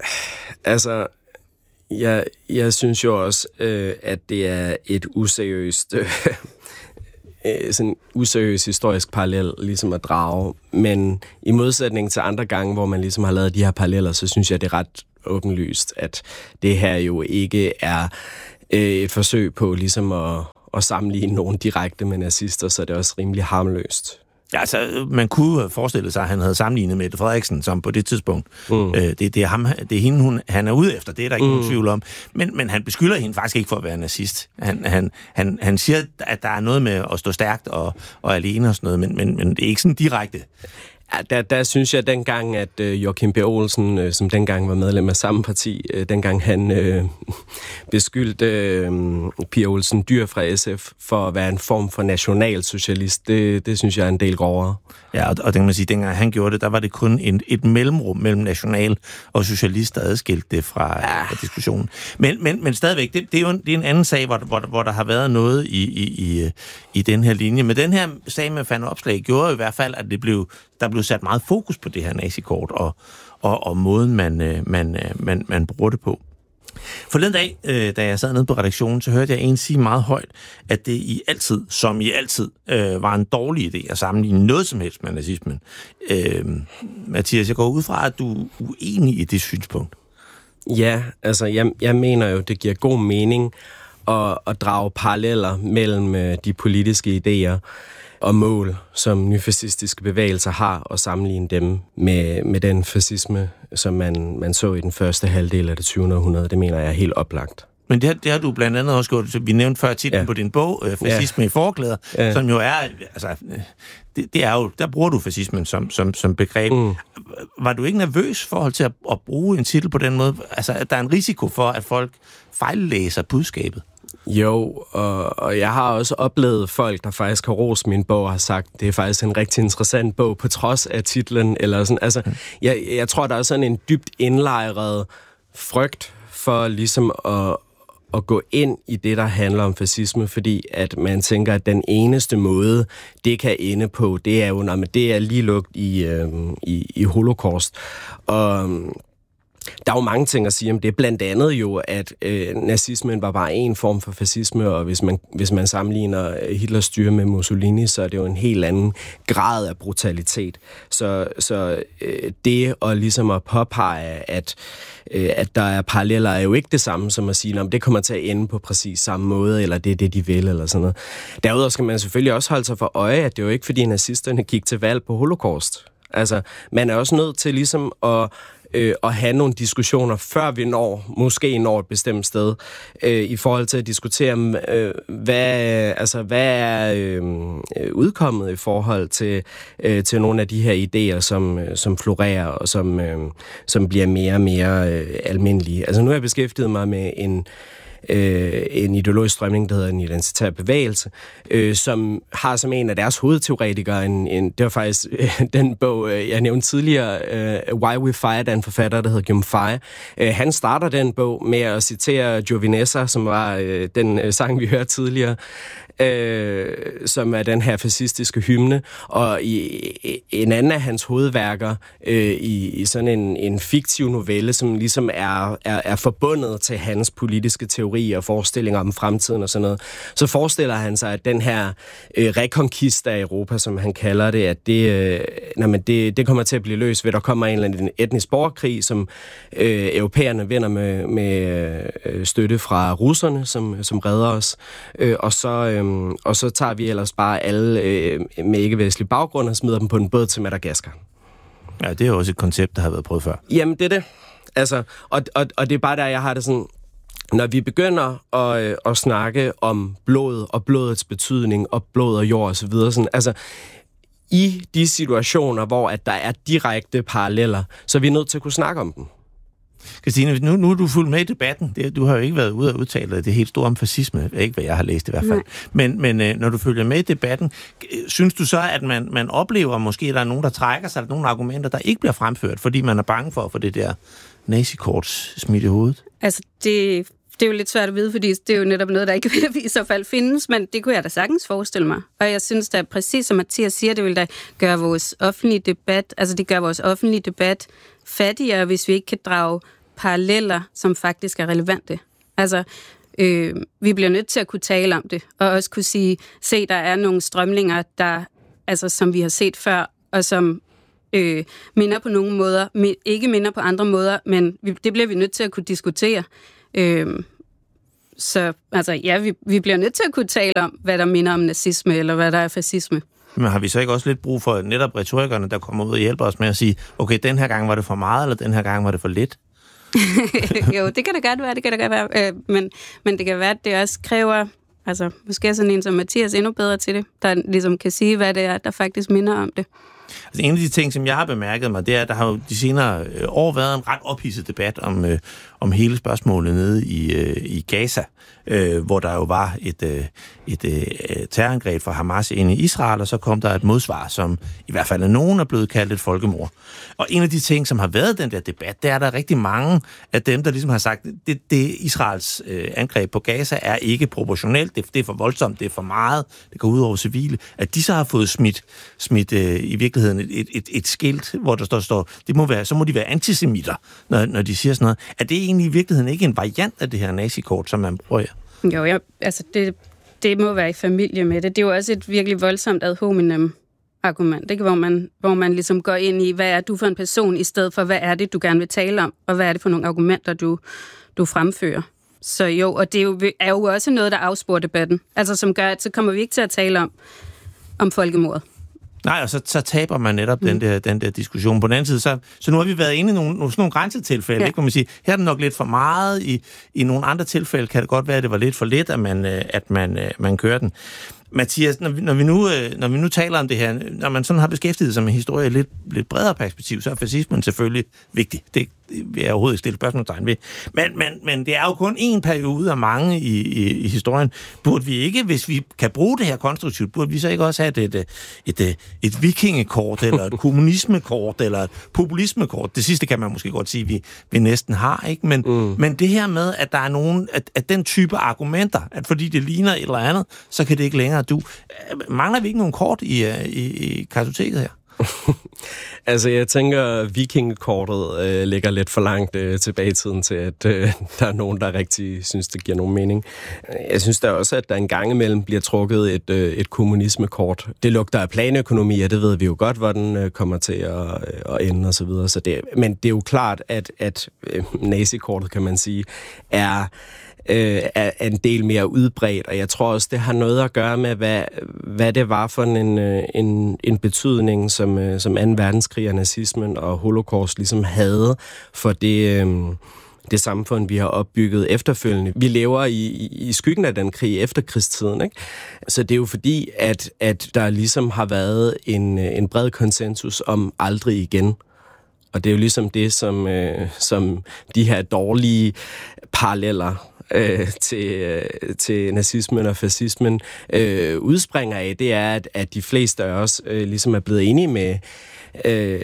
Speaker 1: Altså, jeg, jeg synes jo også, øh, at det er et useriøst... Øh, øh, sådan useriøs historisk parallel ligesom at drage. Men i modsætning til andre gange, hvor man ligesom har lavet de her paralleller, så synes jeg, det er ret åbenlyst, at det her jo ikke er øh, et forsøg på ligesom at, at sammenligne nogen direkte med nazister, så det er også rimelig harmløst.
Speaker 2: Ja, altså, man kunne forestille sig, at han havde sammenlignet Mette Frederiksen, som på det tidspunkt, mm. øh, det, det, er ham, det er hende, hun, han er ude efter, det er der ikke mm. nogen tvivl om. Men, men han beskylder hende faktisk ikke for at være nazist. Han, han, han, han siger, at der er noget med at stå stærkt og, og alene og sådan noget, men, men, men det er ikke sådan direkte.
Speaker 1: Ja, der, der synes jeg dengang, at øh, Joachim B. Olsen, øh, som dengang var medlem af samme parti, øh, dengang han øh, beskyldte øh, Pia Olsen Dyhr fra S F for at være en form for nationalsocialist, det, det synes jeg er en del grovere.
Speaker 2: Ja, og, og det kan man sige, dengang han gjorde det, der var det kun en, et mellemrum mellem national og socialist, der adskilte det fra, ja. fra diskussionen. Men, men, men stadigvæk, det, det er jo en, det er en anden sag, hvor, hvor, hvor der har været noget i, i, i, i den her linje. Men den her sag med Fanny Opslag gjorde jo i hvert fald, at det blev, der blev sat meget fokus på det her nazikort og, og, og måden, man, man, man, man bruger det på. Forleden dag, øh, da jeg sad nede på redaktionen, så hørte jeg en sige meget højt, at det i altid, som i altid, øh, var en dårlig idé at sammenligne noget som helst med nazismen. Øh, Mathias, jeg går ud fra, at du er uenig i det synspunkt.
Speaker 1: Ja, altså jeg, jeg mener jo, det giver god mening at, at drage paralleller mellem øh, de politiske idéer og mål, som nyfascistiske bevægelser har, og sammenligne dem med, med den fascisme, som man, man så i den første halvdel af det tyvende århundrede. Det mener jeg er helt oplagt.
Speaker 2: Men det har, det har du blandt andet også gjort. Vi nævnte før titlen ja. på din bog, Fascisme ja. i forklæder, ja. som jo er, altså, det, det er jo, der bruger du fascismen som, som, som begreb. Mm. Var du ikke nervøs i forhold til at, at bruge en titel på den måde? Altså, at der er en risiko for, at folk fejllæser budskabet?
Speaker 1: Jo, og, og jeg har også oplevet folk, der faktisk har rost min bog og har sagt, det er faktisk en rigtig interessant bog, på trods af titlen. Eller sådan. Altså, jeg, jeg tror, der er sådan en dybt indlejret frygt for ligesom at, at gå ind i det, der handler om fascisme, fordi at man tænker, at den eneste måde, det kan ende på, det er jo, når man, det er lige lugt i, øh, i, i holocaust. Og der er jo mange ting at sige om det. Blandt andet jo, at øh, nazismen var bare en form for fascisme, og hvis man, hvis man sammenligner Hitlers styre med Mussolini, så er det jo en helt anden grad af brutalitet. Så, så øh, det at ligesom at påpege, at, øh, at der er paralleller, er jo ikke det samme som at sige, om det kommer til at ende på præcis samme måde, eller det er det, de vil, eller sådan noget. Derudover skal man selvfølgelig også holde sig for øje, at det er jo ikke, fordi nazisterne gik til valg på holocaust. Altså, man er også nødt til ligesom at Øh, at have nogle diskussioner, før vi når, måske når et bestemt sted, øh, i forhold til at diskutere, øh, hvad, altså, hvad er øh, udkommet i forhold til, øh, til nogle af de her idéer, som, som florerer, og som, øh, som bliver mere og mere øh, almindelige. Altså, nu har jeg beskæftiget mig med en Øh, en ideologisk strømning, der hedder en identitær bevægelse, øh, som har som en af deres hovedteoretikere, en, en, det var faktisk øh, den bog, øh, jeg nævnte tidligere, øh, Why We Fight, af en forfatter, der hedder Guillaume Faye. Øh, han starter den bog med at citere Giovinezza, som var øh, den øh, sang, vi hørte tidligere, øh, som er den her fascistiske hymne, og i en anden af hans hovedværker, øh, i, i sådan en, en fiktiv novelle, som ligesom er, er, er forbundet til hans politiske teorier og forestillinger om fremtiden og sådan noget, så forestiller han sig, at den her øh, rekonkist af Europa, som han kalder det, at det, øh, jamen det, det kommer til at blive løst ved, at der kommer en eller anden etnisk borgerkrig, som øh, europæerne vinder med, med øh, støtte fra russerne, som, som redder os, øh, og så øh, og så tager vi ellers bare alle øh, med ikke-vestlig baggrund og smider dem på en båd til Madagaskar.
Speaker 2: Ja, det er jo også et koncept, der har været prøvet før.
Speaker 1: Jamen, det er det. Altså, og, og, og det er bare der, jeg har det sådan, når vi begynder at, øh, at snakke om blod og blodets betydning og blod og jord og så videre, sådan, altså, i de situationer, hvor at der er direkte paralleller, så er vi nødt til at kunne snakke om dem.
Speaker 2: Christine, nu, nu er du fuldt med i debatten. Det, du har jo ikke været ude og udtale det helt store om fascisme. Ikke hvad jeg har læst i hvert fald. Nej. Men, men øh, når du følger med i debatten, synes du så, at man, man oplever, måske at der er nogen, der trækker sig, eller nogle argumenter, der ikke bliver fremført, fordi man er bange for at få det der nazikort smidt i hovedet?
Speaker 9: Altså, det, det er jo lidt svært at vide, fordi det er jo netop noget, der ikke i så fald findes, men det kunne jeg da sagtens forestille mig. Og jeg synes da, præcis som Mathias siger, det vil da gøre vores offentlige debat, altså det gør vores offentlige debat fattigere, hvis vi ikke kan drage paralleller, som faktisk er relevante. Altså, Øh, vi bliver nødt til at kunne tale om det, og også kunne sige, se, der er nogle strømninger, der, altså, som vi har set før, og som øh, minder på nogle måder, men ikke minder på andre måder, men vi, det bliver vi nødt til at kunne diskutere. Øh, så altså, ja, vi, vi bliver nødt til at kunne tale om, hvad der minder om nazisme, eller hvad der er fascisme.
Speaker 2: Men har vi så ikke også lidt brug for netop retorikerne, der kommer ud og hjælper os med at sige, okay, den her gang var det for meget, eller den her gang var det for lidt?
Speaker 9: Jo, det kan da godt være, det kan da godt være. Øh, men, men det kan være, at det også kræver, altså måske sådan en som Mathias endnu bedre til det, der ligesom kan sige, hvad det er, der faktisk minder om det.
Speaker 2: Altså, en af de ting, som jeg har bemærket mig, det er, at der har jo de senere år været en ret ophidset debat om, øh, om hele spørgsmålet nede i, øh, i Gaza, øh, hvor der jo var et, øh, et øh, terrorangreb fra Hamas ind i Israel, og så kom der et modsvar, som i hvert fald af nogen er blevet kaldt et folkemord. Og en af de ting, som har været den der debat, det er, at der er rigtig mange af dem, der ligesom har sagt, det, det Israels øh, angreb på Gaza er ikke proportionelt, det, det er for voldsomt, det er for meget, det går ud over civile, at de så har fået smidt, smidt øh, i virkeligheden et, et, et skilt, hvor der står, står det må være, så må de være antisemitter, når, når de siger sådan noget. Er det egentlig i virkeligheden ikke en variant af det her nazikort, som man bruger?
Speaker 9: Jo, jeg, altså det, det må være i familie med det. Det er jo også et virkelig voldsomt ad hominem argument, ikke? Hvor man, hvor man ligesom går ind i, hvad er du for en person, i stedet for, hvad er det, du gerne vil tale om, og hvad er det for nogle argumenter, du, du fremfører. Så jo, og det er jo, er jo også noget, der afsporer debatten. Altså som gør, at så kommer vi ikke til at tale om, om folkemordet.
Speaker 2: Nej, og så, så taber man netop mm. den, der, den der diskussion. På den anden side, så, så nu har vi været inde i nogle, nogle, nogle grænsetilfælde, ja. Ikke? Hvor man siger, her er det nok lidt for meget, i, i nogle andre tilfælde kan det godt være, at det var lidt for lidt, at man, at man, man kører den. Mathias, når vi, når, vi nu, når vi nu taler om det her, når man sådan har beskæftiget sig med historie i lidt, lidt bredere perspektiv, så er fascismen selvfølgelig vigtig. Det vil jeg overhovedet ikke stille spørgsmålstegn ved. Men, men, men det er jo kun en periode af mange i, i, i historien. Burde vi ikke, hvis vi kan bruge det her konstruktivt, burde vi så ikke også have et, et, et, et vikingekort, eller et kommunismekort, eller et populismekort? Det sidste kan man måske godt sige, vi, vi næsten har, ikke? Men, mm. men det her med, at der er nogen, at, at den type argumenter, at fordi det ligner et eller andet, så kan det ikke længere du. Mangler vi ikke nogen kort i, i, i kartoteket her?
Speaker 1: Altså, jeg tænker, vikingekortet øh, ligger lidt for langt øh, tilbage i tiden til, at øh, der er nogen, der rigtig synes, det giver nogen mening. Jeg synes da også, at der en gang imellem bliver trukket et, øh, et kommunismekort. Det lugter af planøkonomi, og det ved vi jo godt, hvor den øh, kommer til at, øh, at ende og så videre. Så det, men det er jo klart, at, at øh, nazikortet, kan man sige, er øh, er en del mere udbredt, og jeg tror også, det har noget at gøre med, hvad, hvad det var for en, en, en betydning, som, som anden verdenskrig og nazismen og holocaust ligesom havde for det, øh, det samfund, vi har opbygget efterfølgende. Vi lever i, i, i skyggen af den krig efter krigstiden, ikke? Så det er jo fordi, at, at der ligesom har været en, en bred konsensus om aldrig igen. Og det er jo ligesom det, som, øh, som de her dårlige paralleller øh, til, øh, til nazismen og fascismen øh, udspringer af. Det er, at, at de fleste af os øh, ligesom er blevet enige med, øh,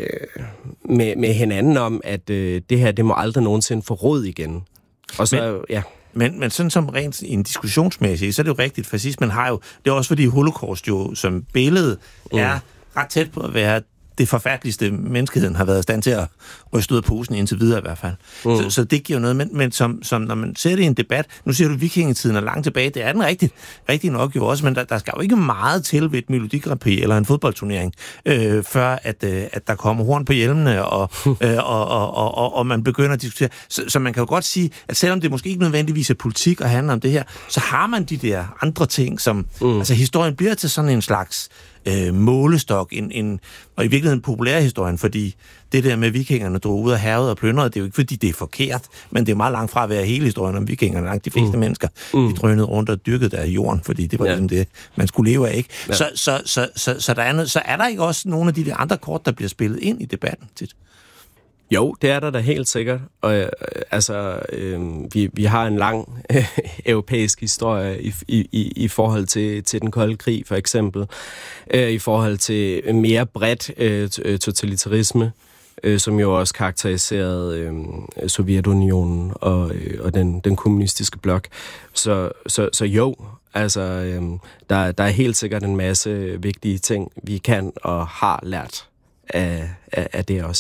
Speaker 1: med, med hinanden om, at øh, det her, det må aldrig nogensinde få rod igen. Og så,
Speaker 2: men,
Speaker 1: ja.
Speaker 2: men, men sådan som rent en diskussionsmæssig, så er det jo rigtigt, fascismen har jo, det er også fordi holocaust jo som billede mm. er ret tæt på at være det forfærdeligste, menneskeheden har været i stand til at ryste ud af posen indtil videre i hvert fald. Mm. Så, så det giver noget, men, men som, som når man ser det i en debat, nu siger du vikingetiden er langt tilbage, det er den rigtigt, rigtig nok jo også, men der, der skal jo ikke meget til ved et Melodi Grand Prix eller en fodboldturnering, øh, før at, øh, at der kommer horn på hjelmene, og, øh, og, og, og, og, og man begynder at diskutere. Så, så man kan jo godt sige, at selvom det måske ikke nødvendigvis er politik at handle om det her, så har man de der andre ting, som, mm. altså historien bliver til sådan en slags Øh, målestok, en, en, og i virkeligheden populærhistorien, fordi det der med vikingerne drog ud af havet og plyndrede, det er jo ikke fordi det er forkert, men det er meget langt fra at være hele historien om vikingerne. Langt de fleste mm. mennesker, mm. de drønede rundt og dyrkede der i jorden, fordi det var ja. ligesom det, man skulle leve af, ikke? Ja. Så, så, så, så, så, der er noget, så er der ikke også nogle af de der andre kort, der bliver spillet ind i debatten tit?
Speaker 1: Jo, det er der da helt sikkert. Og øh, altså, øh, vi, vi har en lang øh, europæisk historie i, i, i forhold til, til den kolde krig, for eksempel. Øh, I forhold til mere bredt øh, totalitarisme, øh, som jo også karakteriserede øh, Sovjetunionen og, øh, og den, den kommunistiske blok. Så, så, så jo, altså, øh, der, der er helt sikkert en masse vigtige ting, vi kan og har lært af, af, af det også, ja.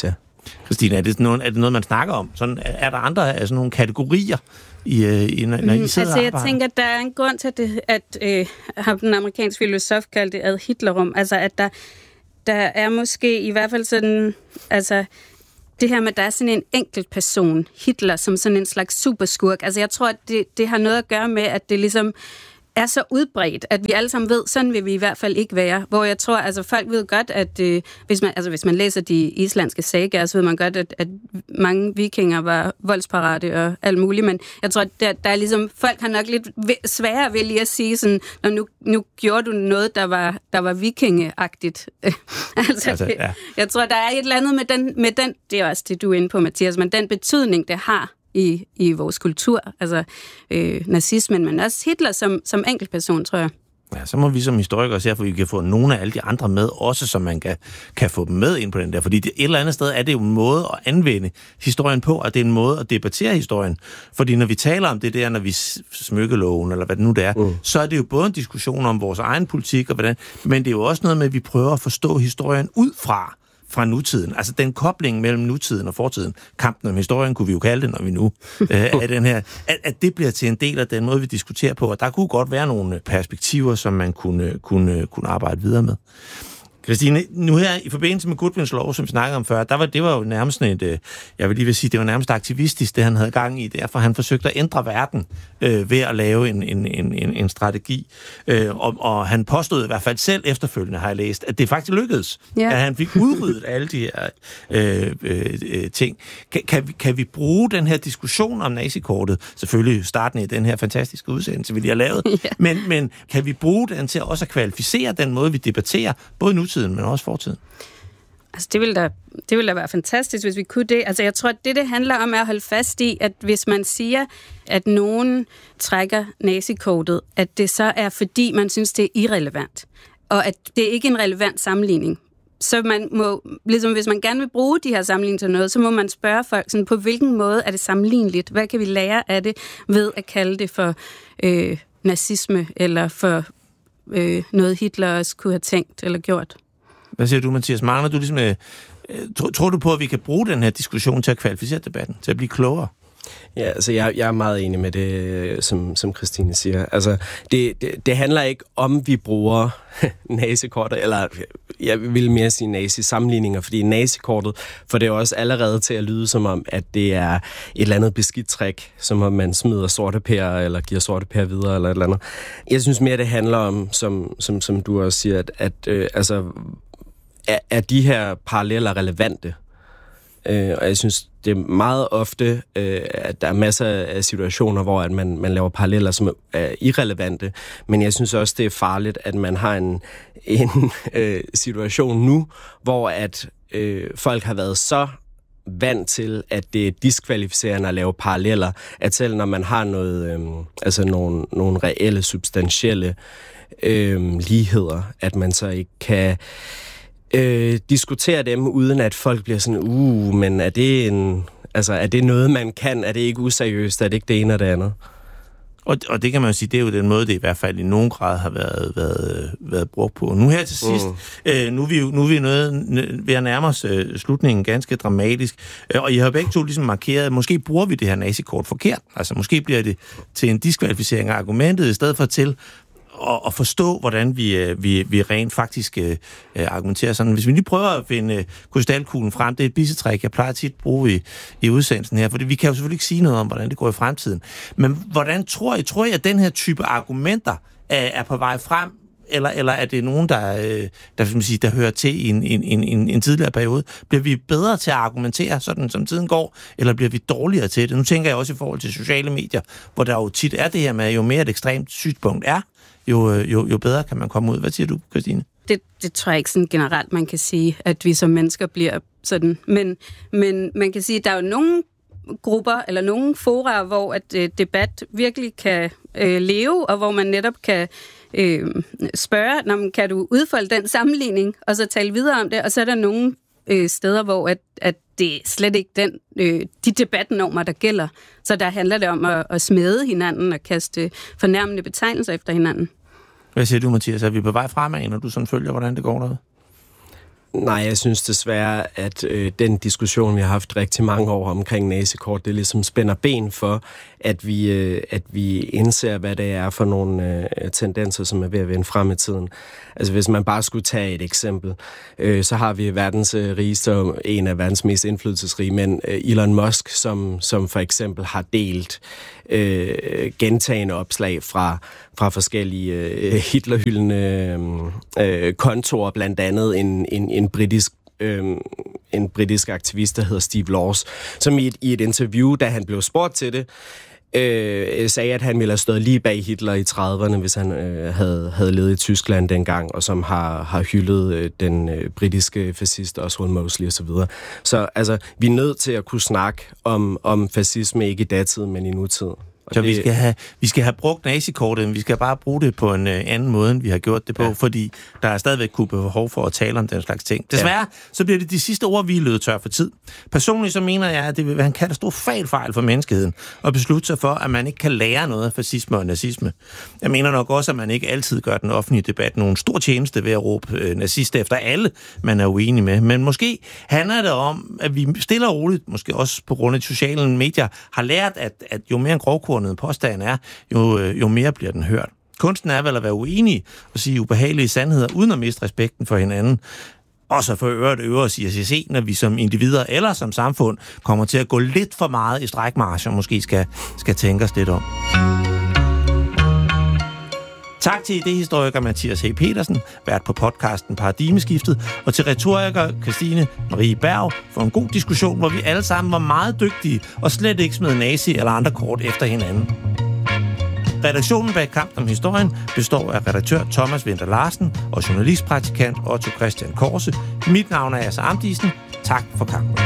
Speaker 2: Christine, er det, noget, er det noget, man snakker om? Sådan, er der andre altså nogle kategorier, i, i, når, når I sidder
Speaker 9: altså, jeg
Speaker 2: arbejder?
Speaker 9: tænker, at der er en grund til, at, det, at øh, har den amerikanske filosof kaldt det ad Hitlerum. Altså, at der, der er måske i hvert fald sådan, altså, det her med, at der er sådan en enkelt person, Hitler, som sådan en slags superskurk. Altså, jeg tror, at det, det har noget at gøre med, at det ligesom er så udbredt, at vi alle sammen ved, sådan vil vi i hvert fald ikke være. Hvor jeg tror, altså folk ved godt, at øh, hvis, man, altså, hvis man læser de islandske sagaer, så ved man godt, at, at mange vikinger var voldsparate og alt muligt, men jeg tror, at der, der er ligesom, folk har nok lidt sværere ved lige at sige sådan, når nu, nu gjorde du noget, der var, der var vikingeagtigt. altså, altså ja. Jeg tror, der er et eller andet med den, med den, det er også det, du er inde på, Mathias, men den betydning, det har i, i vores kultur, altså øh, nazismen, men også Hitler som, som enkeltperson, tror jeg.
Speaker 2: Ja, så må vi som historikere se, for vi kan få nogle af alle de andre med, også så man kan, kan få dem med ind på den der. Fordi det, et eller andet sted er det jo en måde at anvende historien på, og det er en måde at debattere historien. Fordi når vi taler om det der, når vi smykkeloven, eller hvad det nu det er, mm. så er det jo både en diskussion om vores egen politik, og hvordan, men det er jo også noget med, at vi prøver at forstå historien ud fra fra nutiden. Altså den kobling mellem nutiden og fortiden. Kampen om historien, kunne vi jo kalde det, når vi nu øh, er den her. At, at det bliver til en del af den måde, vi diskuterer på. Og der kunne godt være nogle perspektiver, som man kunne, kunne, kunne arbejde videre med. Christine, nu her i forbindelse med Goodwins lov, som vi snakkede om før, der var, det var jo nærmest et, jeg vil lige vil sige, det var nærmest aktivistisk, det han havde gang i. Derfor han forsøgte at ændre verden øh, ved at lave en, en, en, en strategi. Øh, og, og han påstod i hvert fald selv efterfølgende, har jeg læst, at det faktisk lykkedes. Yeah. At han fik udryddet alle de her øh, øh, ting. Kan, kan, vi, kan vi bruge den her diskussion om nazikortet, selvfølgelig starten i den her fantastiske udsendelse, vi lige har lavet, yeah. men, men kan vi bruge den til også at kvalificere den måde, vi debatterer, både nu men også fortiden?
Speaker 9: Altså, det ville da, det ville da være fantastisk, hvis vi kunne det. Altså, jeg tror, at det, det handler om, er at holde fast i, at hvis man siger, at nogen trækker nazikortet, at det så er, fordi man synes, det er irrelevant, og at det er ikke en relevant sammenligning. Så man må, ligesom hvis man gerne vil bruge de her sammenligninger til noget, så må man spørge folk, sådan, på hvilken måde er det sammenligneligt? Hvad kan vi lære af det ved at kalde det for øh, nazisme, eller for øh, noget Hitler også kunne have tænkt eller gjort?
Speaker 2: Hvad siger du, Mathias? Mangler du ligesom, øh, tror, tror du på, at vi kan bruge den her diskussion til at kvalificere debatten, til at blive klogere?
Speaker 1: Ja, altså jeg, jeg er meget enig med det, som, som Christine siger. Altså, det, det, det handler ikke om, vi bruger nazikortet, eller jeg vil mere sige nazi-sammenligninger, fordi nazikortet får det også allerede til at lyde som om, at det er et eller andet beskidt trick, som om man smider sorte pærer, eller giver sorte pærer videre, eller et eller andet. Jeg synes mere, det handler om, som, som, som du også siger, at, at øh, altså, er, er de her paralleller relevante? Øh, og jeg synes, det er meget ofte, øh, at der er masser af situationer, hvor at man, man laver paralleller, som er irrelevante. Men jeg synes også, det er farligt, at man har en, en øh, situation nu, hvor at øh, folk har været så vant til, at det er diskvalificerende at lave paralleller, at selv når man har noget, øh, altså nogle, nogle reelle, substantielle øh, ligheder, at man så ikke kan Øh, diskutere dem, uden at folk bliver sådan, uh, men er det en, altså er det noget, man kan? Er det ikke useriøst? Er det ikke det ene og det andet?
Speaker 2: Og, og det kan man jo sige, det er jo den måde, det i hvert fald i nogen grad har været, været, været brugt på. Nu her til sidst, mm. øh, nu er vi jo nu er vi noget, ved at nærme os øh, slutningen ganske dramatisk, øh, og I har begge to ligesom markeret, at måske bruger vi det her nazikort forkert. Altså måske bliver det til en diskvalificering af argumentet, i stedet for til og forstå, hvordan vi, vi, vi rent faktisk uh, argumenterer sådan. Hvis vi lige prøver at finde uh, krystalkuglen frem, det er et bissetræk, jeg plejer tit at bruge i, i udsendelsen her, for vi kan jo selvfølgelig ikke sige noget om, hvordan det går i fremtiden. Men hvordan tror I, tror I, at den her type argumenter uh, er på vej frem, eller, eller er det nogen, der, uh, der, skal man sige, der hører til i en, en, en, en tidligere periode? Bliver vi bedre til at argumentere, sådan som tiden går, eller bliver vi dårligere til det? Nu tænker jeg også i forhold til sociale medier, hvor der jo tit er det her med, jo mere et ekstremt synspunkt er, Jo, jo, jo bedre kan man komme ud. Hvad siger du, Christine?
Speaker 9: Det, det tror jeg ikke sådan generelt, man kan sige, at vi som mennesker bliver sådan. Men, men man kan sige, at der er jo nogle grupper eller nogle fora, hvor at øh, debat virkelig kan øh, leve, og hvor man netop kan øh, spørge, når man, kan du udfolde den sammenligning, og så tale videre om det, og så er der nogle øh, steder, hvor at, at det er slet ikke den, øh, de debatnormer, der gælder. Så der handler det om at, at smede hinanden og kaste fornærmende betegnelser efter hinanden.
Speaker 2: Hvad siger du, Mathias? Er vi på vej fremad, når du sådan følger, hvordan det går derude?
Speaker 1: Nej, jeg synes desværre, at øh, den diskussion, vi har haft rigtig mange år omkring nazikort, det ligesom spænder ben for, at vi, øh, at vi indser, hvad det er for nogle øh, tendenser, som er ved at vende frem i tiden. Altså hvis man bare skulle tage et eksempel, øh, så har vi verdens øh, rigeste og en af verdens mest indflydelsesrige mænd, øh, Elon Musk, som, som for eksempel har delt øh, gentagende opslag fra, fra forskellige øh, Hitlerhyldende øh, kontorer, blandt andet en, en, en britisk øh, en britisk aktivist, der hedder Steve Laws, som i et, i et interview, da han blev spurgt til det, øh, sagde, at han ville have stået lige bag Hitler i trediverne, hvis han øh, havde, havde levet i Tyskland dengang, og som har, har hyldet øh, den øh, britiske fascist Oswald Mosley osv. Så, så altså, vi er nødt til at kunne snakke om, om fascisme, ikke i datid, men i nutid.
Speaker 2: Så det... vi, skal have, vi skal have brugt nazikortet, men vi skal bare bruge det på en øh, anden måde, end vi har gjort det på, ja. Fordi der er stadigvæk kunne behov for at tale om den slags ting. Desværre, ja. Så bliver det de sidste ord, vi er løbet tør for tid. Personligt så mener jeg, at det vil være en katastrofal fejl for menneskeheden at beslutte sig for, at man ikke kan lære noget af fascisme og nazisme. Jeg mener nok også, at man ikke altid gør den offentlige debat nogen stor tjeneste ved at råbe øh, nazist efter alle, man er uenig med. Men måske handler det om, at vi stille og roligt, måske også på grund af de sociale medier, har lært, at, at jo mere en grovkornet påstand er, jo, jo mere bliver den hørt. Kunsten er vel at være uenig og sige ubehagelige sandheder, uden at miste respekten for hinanden. Og så for øvrigt øve os i at se, når vi som individer eller som samfund kommer til at gå lidt for meget i strækmarch, og måske skal, skal tænke os lidt om. Tak til idehistoriker Mathias H. Petersen, vært på podcasten Paradigmeskiftet, og til retoriker Christine Marie Berg for en god diskussion, hvor vi alle sammen var meget dygtige og slet ikke smed nazi eller andre kort efter hinanden. Redaktionen bag Kampen om Historien består af redaktør Thomas Winter Larsen og journalistpraktikant Otto Christian Korse. Mit navn er Asser Amdisen. Tak for kampen.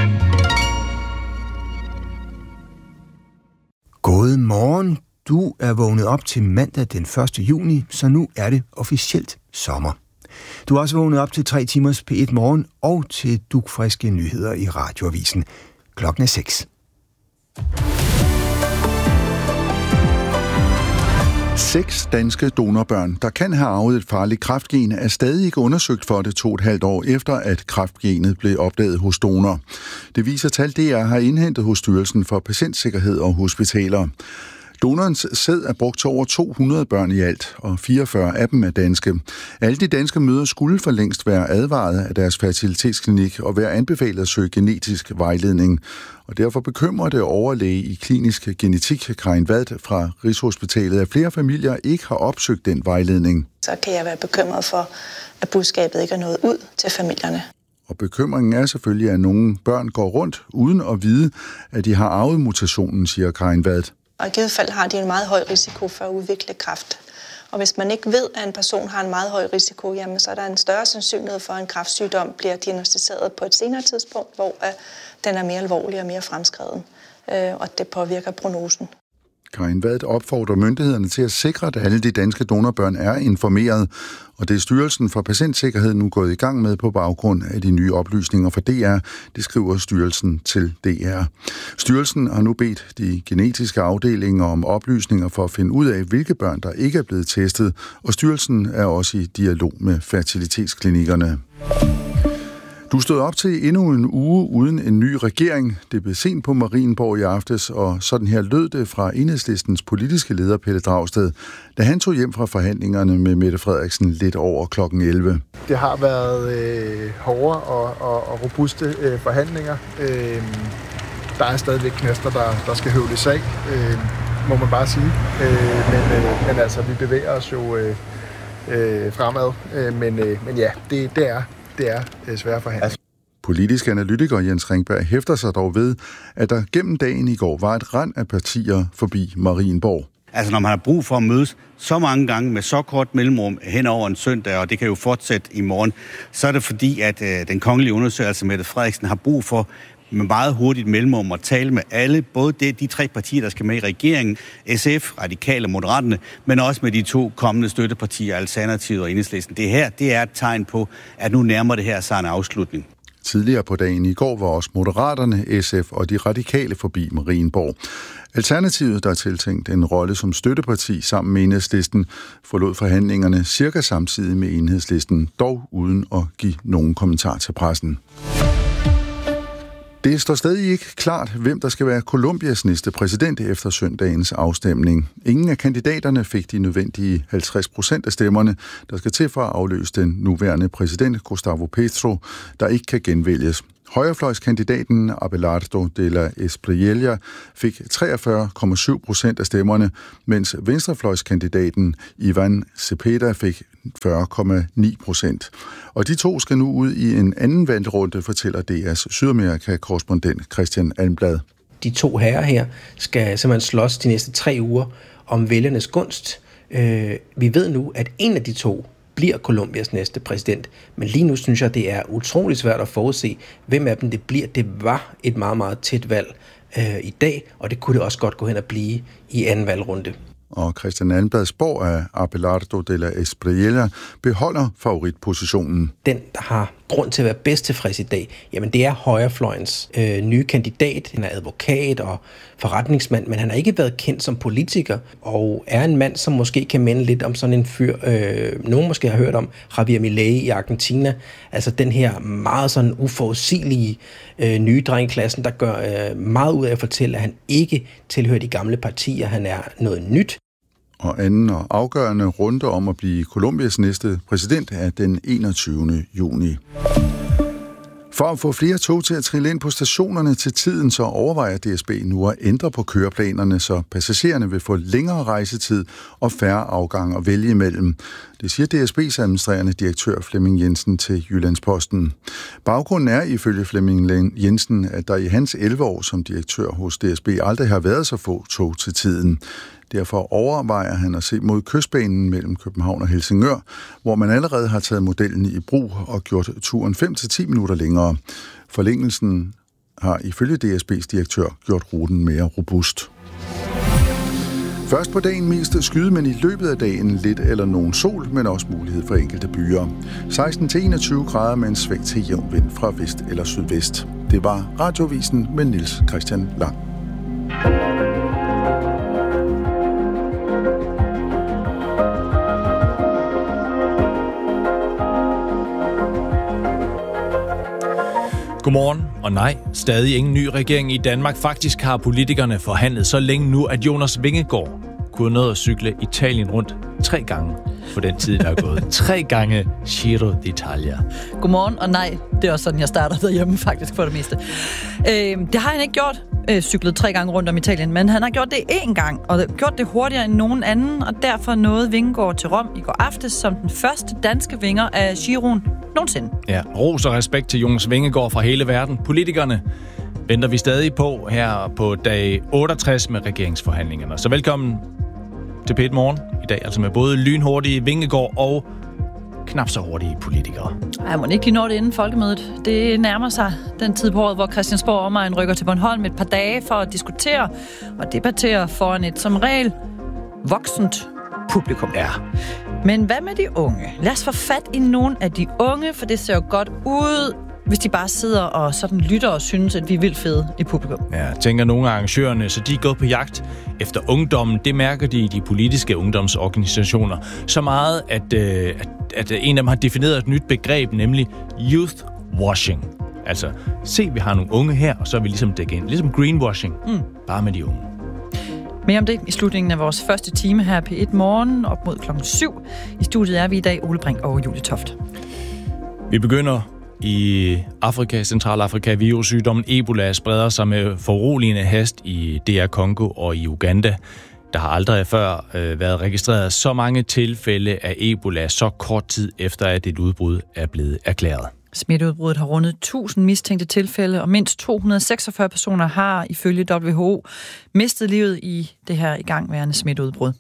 Speaker 14: God morgen. Du er vågnet op til mandag den første juni, så nu er det officielt sommer. Du er også vågnet op til tre timers P et morgen og til dugfriske nyheder i Radioavisen. Klokken er seks.
Speaker 15: Seks danske donorbørn, der kan have arvet et farligt kræftgen, er stadig ikke undersøgt for det to og et halvt år efter, at kræftgenet blev opdaget hos donor. Det viser tal, D R har indhentet hos Styrelsen for Patientsikkerhed og Hospitaler. Donorens sæd er brugt til over to hundrede børn i alt, og fireogfyrre af dem er danske. Alle de danske mødre skulle for længst være advaret af deres fertilitetsklinik og være anbefalet at søge genetisk vejledning. Og derfor bekymrer det overlæge i klinisk genetik, Karin Vad fra Rigshospitalet, at flere familier ikke har opsøgt den vejledning.
Speaker 16: Så kan jeg være bekymret for, at budskabet ikke er nået ud til familierne.
Speaker 15: Og bekymringen er selvfølgelig, at nogle børn går rundt uden at vide, at de har arvet mutationen, siger Karin Vad.
Speaker 16: Og i givet fald har de en meget høj risiko for at udvikle kræft. Og hvis man ikke ved, at en person har en meget høj risiko, jamen så er der en større sandsynlighed for, at en kræftsygdom bliver diagnosticeret på et senere tidspunkt, hvor den er mere alvorlig og mere fremskreden, og det påvirker prognosen.
Speaker 15: Karin Vad opfordrer myndighederne til at sikre, at alle de danske donorbørn er informeret, og det er Styrelsen for Patientsikkerhed nu gået i gang med på baggrund af de nye oplysninger fra D R, det skriver Styrelsen til D R. Styrelsen har nu bedt de genetiske afdelinger om oplysninger for at finde ud af, hvilke børn, der ikke er blevet testet, og Styrelsen er også i dialog med fertilitetsklinikkerne. Du stod op til endnu en uge uden en ny regering. Det blev sent på Marienborg i aftes, og sådan her lød det fra Enhedslistens politiske leder Pelle Dragsted, da han tog hjem fra forhandlingerne med Mette Frederiksen lidt over klokken elleve.
Speaker 17: Det har været øh, hårde og, og, og robuste øh, forhandlinger. Øh, der er stadigvæk knaster, der, der skal høvles af, øh, må man bare sige. Øh, men, øh, men altså, vi bevæger os jo øh, øh, fremad. Øh, men, øh, men ja, det, det er... Det er svære forhandlinger.
Speaker 15: Politisk analytiker Jens Ringberg hæfter sig dog ved, at der gennem dagen i går var et rand af partier forbi Marienborg.
Speaker 18: Altså når man har brug for at mødes så mange gange med så kort mellemrum hen over en søndag, og det kan jo fortsætte i morgen, så er det fordi, at øh, den kongelige undersøgelse Mette Frederiksen har brug for med meget hurtigt mellemrum at tale med alle, både de, de tre partier, der skal med i regeringen, S F, Radikale og Moderaterne, men også med de to kommende støttepartier, Alternativet og Enhedslisten. Det her, det er et tegn på, at nu nærmer det her sig en afslutning.
Speaker 15: Tidligere på dagen i går var også Moderaterne, S F og de radikale forbi Marienborg. Alternativet, der er tiltænkt en rolle som støtteparti sammen med Enhedslisten, forlod forhandlingerne cirka samtidig med Enhedslisten, dog uden at give nogen kommentar til pressen. Det står stadig ikke klart, hvem der skal være Colombias næste præsident efter søndagens afstemning. Ingen af kandidaterne fik de nødvendige halvtreds procent af stemmerne, der skal til for at afløse den nuværende præsident Gustavo Petro, der ikke kan genvælges. Højrefløjskandidaten Abelardo de la Espriella fik treogfyrre komma syv procent af stemmerne, mens venstrefløjskandidaten Ivan Cepeda fik fyrre komma ni procent. Og de to skal nu ud i en anden valgrunde, fortæller D R's Sydamerika-korrespondent Christian Almblad.
Speaker 19: De to herrer her skal simpelthen slås de næste tre uger om vælgernes gunst. Vi ved nu, at en af de to bliver Colombias næste præsident. Men lige nu synes jeg, det er utroligt svært at forudse, hvem af dem det bliver. Det var et meget, meget tæt valg øh, i dag, og det kunne det også godt gå hen og blive i anden valgrunde.
Speaker 15: Og Christian Almblad spår, at Abelardo de la Espriella beholder favoritpositionen.
Speaker 19: Den, der har grund til at være bedst tilfreds i dag, jamen det er højrefløjens øh, nye kandidat. Han er advokat og forretningsmand, men han har ikke været kendt som politiker, og er en mand, som måske kan minde lidt om sådan en fyr, øh, nogen måske har hørt om, Javier Milei i Argentina. Altså den her meget sådan uforudsigelige øh, nye dreng i klassen, der gør øh, meget ud af at fortælle, at han ikke tilhører de gamle partier. Han er noget nyt.
Speaker 15: Og anden og afgørende runde om at blive Colombias næste præsident er den enogtyvende juni. For at få flere tog til at trille ind på stationerne til tiden, så overvejer D S B nu at ændre på køreplanerne, så passagererne vil få længere rejsetid og færre afgange at vælge imellem. Det siger D S B's administrerende direktør Flemming Jensen til Jyllandsposten. Baggrunden er ifølge Flemming Jensen, at der i hans elleve år som direktør hos D S B aldrig har været så få tog til tiden. Derfor overvejer han at se mod kystbanen mellem København og Helsingør, hvor man allerede har taget modellen i brug og gjort turen fem til ti minutter længere. Forlængelsen har ifølge D S B's direktør gjort ruten mere robust. Først på dagen mest skyde, men i løbet af dagen lidt eller nogen sol, men også mulighed for enkelte byer. seksten til enogtyve grader med en svag til jævn vind fra vest eller sydvest. Det var Radiovisen med Niels Christian Lang.
Speaker 20: Godmorgen, og nej, stadig ingen ny regering i Danmark. Faktisk har politikerne forhandlet så længe nu, at Jonas Vingegaard kunne nå at cykle Italien rundt tre gange på den tid, der er gået. Tre gange Giro d'Italia.
Speaker 21: Godmorgen, og nej, det er også sådan, jeg starter derhjemme faktisk for det meste. Øh, det har han ikke gjort, øh, cyklet tre gange rundt om Italien, men han har gjort det én gang, og gjort det hurtigere end nogen anden, og derfor nåede Vingegaard til Rom i går aftes som den første danske vinger af Giroen nogensinde.
Speaker 20: Ja, ros og respekt til Jonas Vingegaard fra hele verden. Politikerne venter vi stadig på her på dag otteogtres med regeringsforhandlingerne. Så velkommen til P et Morgen i dag, altså med både lynhurtige Vingegaard og knap så hurtige politikere.
Speaker 21: Ej, må ikke de nå det inden folkemødet. Det nærmer sig den tid på året, hvor Christiansborg omegn rykker til Bornholm et par dage for at diskutere og debattere foran et som regel voksent publikum.
Speaker 20: Ja.
Speaker 21: Men hvad med de unge? Lad os få fat i nogle af de unge, for det ser jo godt ud, hvis de bare sidder og sådan lytter og synes, at vi er vildt fede i publikum.
Speaker 20: Ja, tænker nogle af arrangørerne, så de er gået på jagt efter ungdommen. Det mærker de i de politiske ungdomsorganisationer. Så meget, at, øh, at, at en af dem har defineret et nyt begreb, nemlig youth washing. Altså, se, vi har nogle unge her, og så er vi ligesom dækket ind. Ligesom greenwashing, mm. bare med de unge.
Speaker 21: Mere om det i slutningen af vores første time her på P et Morgen op mod klokken syv. I studiet er vi i dag Ole Brink og Julie Toft.
Speaker 20: Vi begynder i Afrika, Centralafrika. Virussygdommen Ebola spreder sig med foruroligende hast i D R Congo og i Uganda. Der har aldrig før øh, været registreret så mange tilfælde af Ebola så kort tid efter, at et udbrud er blevet erklæret.
Speaker 21: Smitteudbruddet har rundet tusind mistænkte tilfælde, og mindst to hundrede og seksogfyrre personer har ifølge W H O mistet livet i det her igangværende smitteudbrud.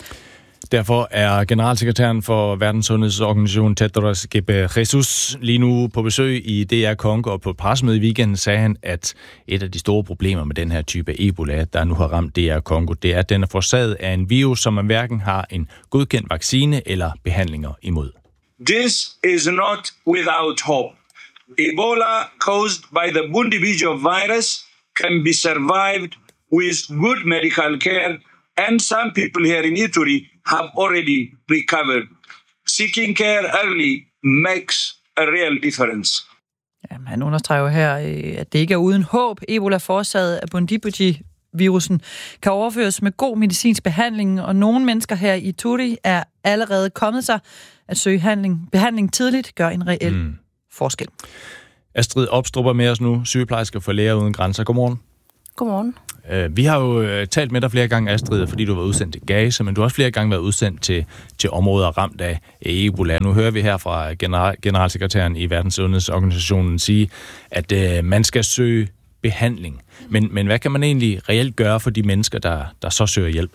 Speaker 20: Derfor er generalsekretæren for Verdenssundhedsorganisationen Tedros Ghebreyesus lige nu på besøg i D R Congo, og på et pressemøde i weekenden sagde han, at et af de store problemer med den her type Ebola, der nu har ramt D R Congo, det er, at den er forårsaget af en virus, som man hverken har en godkendt vaccine eller behandlinger imod.
Speaker 22: This is not without hope.
Speaker 3: Ebola caused by the Bundibugyo virus can be survived with good medical care, and some people here in Ituri have already recovered. Seeking care early makes a real difference.
Speaker 21: Jamen, han understreger jo her, at det ikke er uden håb. Ebola forårsaget af Bundibugyo-virusen kan overføres med god medicinsk behandling, og nogle mennesker her i Ituri er allerede kommet sig at søge handling. Behandling tidligt gør en reel mm. forskel.
Speaker 20: Astrid Opstrup er med os nu, sygeplejerske for Læger Uden Grænser. Godmorgen.
Speaker 22: Godmorgen.
Speaker 20: Vi har jo talt med dig flere gange, Astrid, fordi du var udsendt til Gaza, men du har også flere gange været udsendt til, til områder ramt af Ebola. Nu hører vi her fra general, generalsekretæren i Verdenssundhedsorganisationen sige, at øh, man skal søge behandling. Men, men hvad kan man egentlig reelt gøre for de mennesker, der, der så søger hjælp?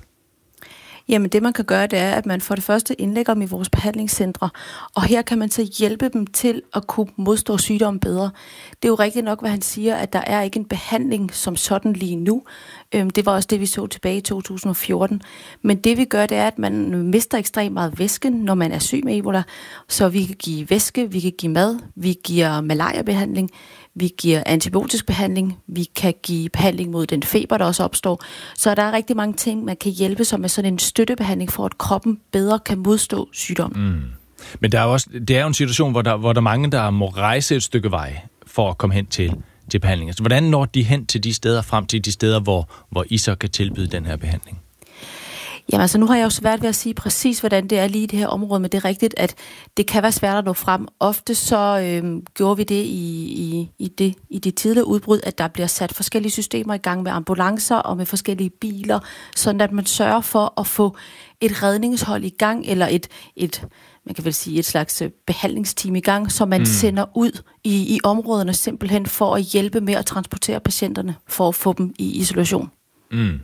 Speaker 22: Jamen det man kan gøre, det er, at man for det første indlægger dem i vores behandlingscentre, og her kan man så hjælpe dem til at kunne modstå sygdommen bedre. Det er jo rigtigt nok, hvad han siger, at der er ikke en behandling som sådan lige nu. Det var også det, vi så tilbage i to tusind og fjorten. Men det vi gør, det er, at man mister ekstremt meget væske, når man er syg med Ebola. Så vi kan give væske, vi kan give mad, vi giver malariabehandling, vi giver antibiotisk behandling, vi kan give behandling mod den feber, der også opstår. Så der er rigtig mange ting, man kan hjælpe som med sådan en støttebehandling, for at kroppen bedre kan modstå sygdommen. Mm.
Speaker 20: Men der er også, det er jo en situation, hvor der, hvor der er mange, der må rejse et stykke vej for at komme hen til, til behandling. Altså, hvordan når de hen til de steder, frem til de steder, hvor, hvor I så kan tilbyde den her behandling?
Speaker 22: Jamen altså, nu har jeg jo svært ved at sige præcis, hvordan det er lige i det her område, men det er rigtigt, at det kan være svært at nå frem. Ofte så øh, gjorde vi det i, i, i, det i de tidlige udbrud, at der bliver sat forskellige systemer i gang med ambulancer og med forskellige biler, sådan at man sørger for at få et redningshold i gang, eller et, et man kan vel sige et slags behandlingsteam i gang, som man mm. sender ud i, i områderne simpelthen for at hjælpe med at transportere patienterne, for at få dem i isolation.
Speaker 20: Mm.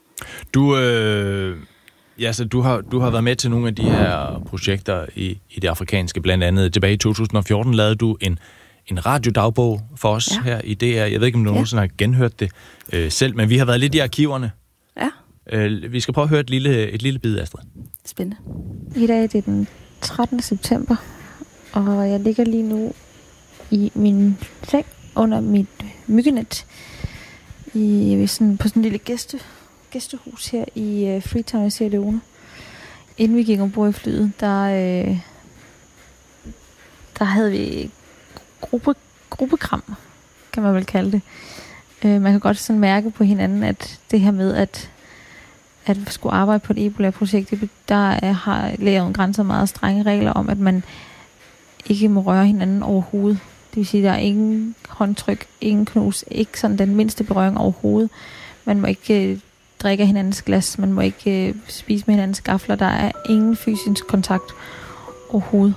Speaker 20: Du... Øh Ja, så du har, du har været med til nogle af de her projekter i, i det afrikanske, blandt andet. Tilbage i to tusind og fjorten lavede du en, en radiodagbog for os ja. her i D R. Jeg ved ikke, om du ja. nogensinde har genhørt det øh, selv, men vi har været lidt i arkiverne.
Speaker 22: Ja.
Speaker 20: Øh, vi skal prøve at høre et lille, et lille bid, Astrid.
Speaker 22: Spændende.
Speaker 23: I dag det er den trettende september, og jeg ligger lige nu i min seng under mit myggenet i, sådan, på sådan en lille gæste gæstehus her i uh, Freetown i Sierra Leone. Inden vi gik ombord i flyet, der, uh, der havde vi gruppe, gruppekram, kan man vel kalde det. Uh, man kan godt sådan mærke på hinanden, at det her med, at at skulle arbejde på et Ebola-projekt, der uh, har Læger Uden Grænser meget strenge regler om, at man ikke må røre hinanden overhovedet. Det vil sige, at der er ingen håndtryk, ingen knus, ikke sådan den mindste berøring overhovedet. Man må ikke drikke hinandens glas, man må ikke øh, spise med hinandens gafler, der er ingen fysisk kontakt overhovedet.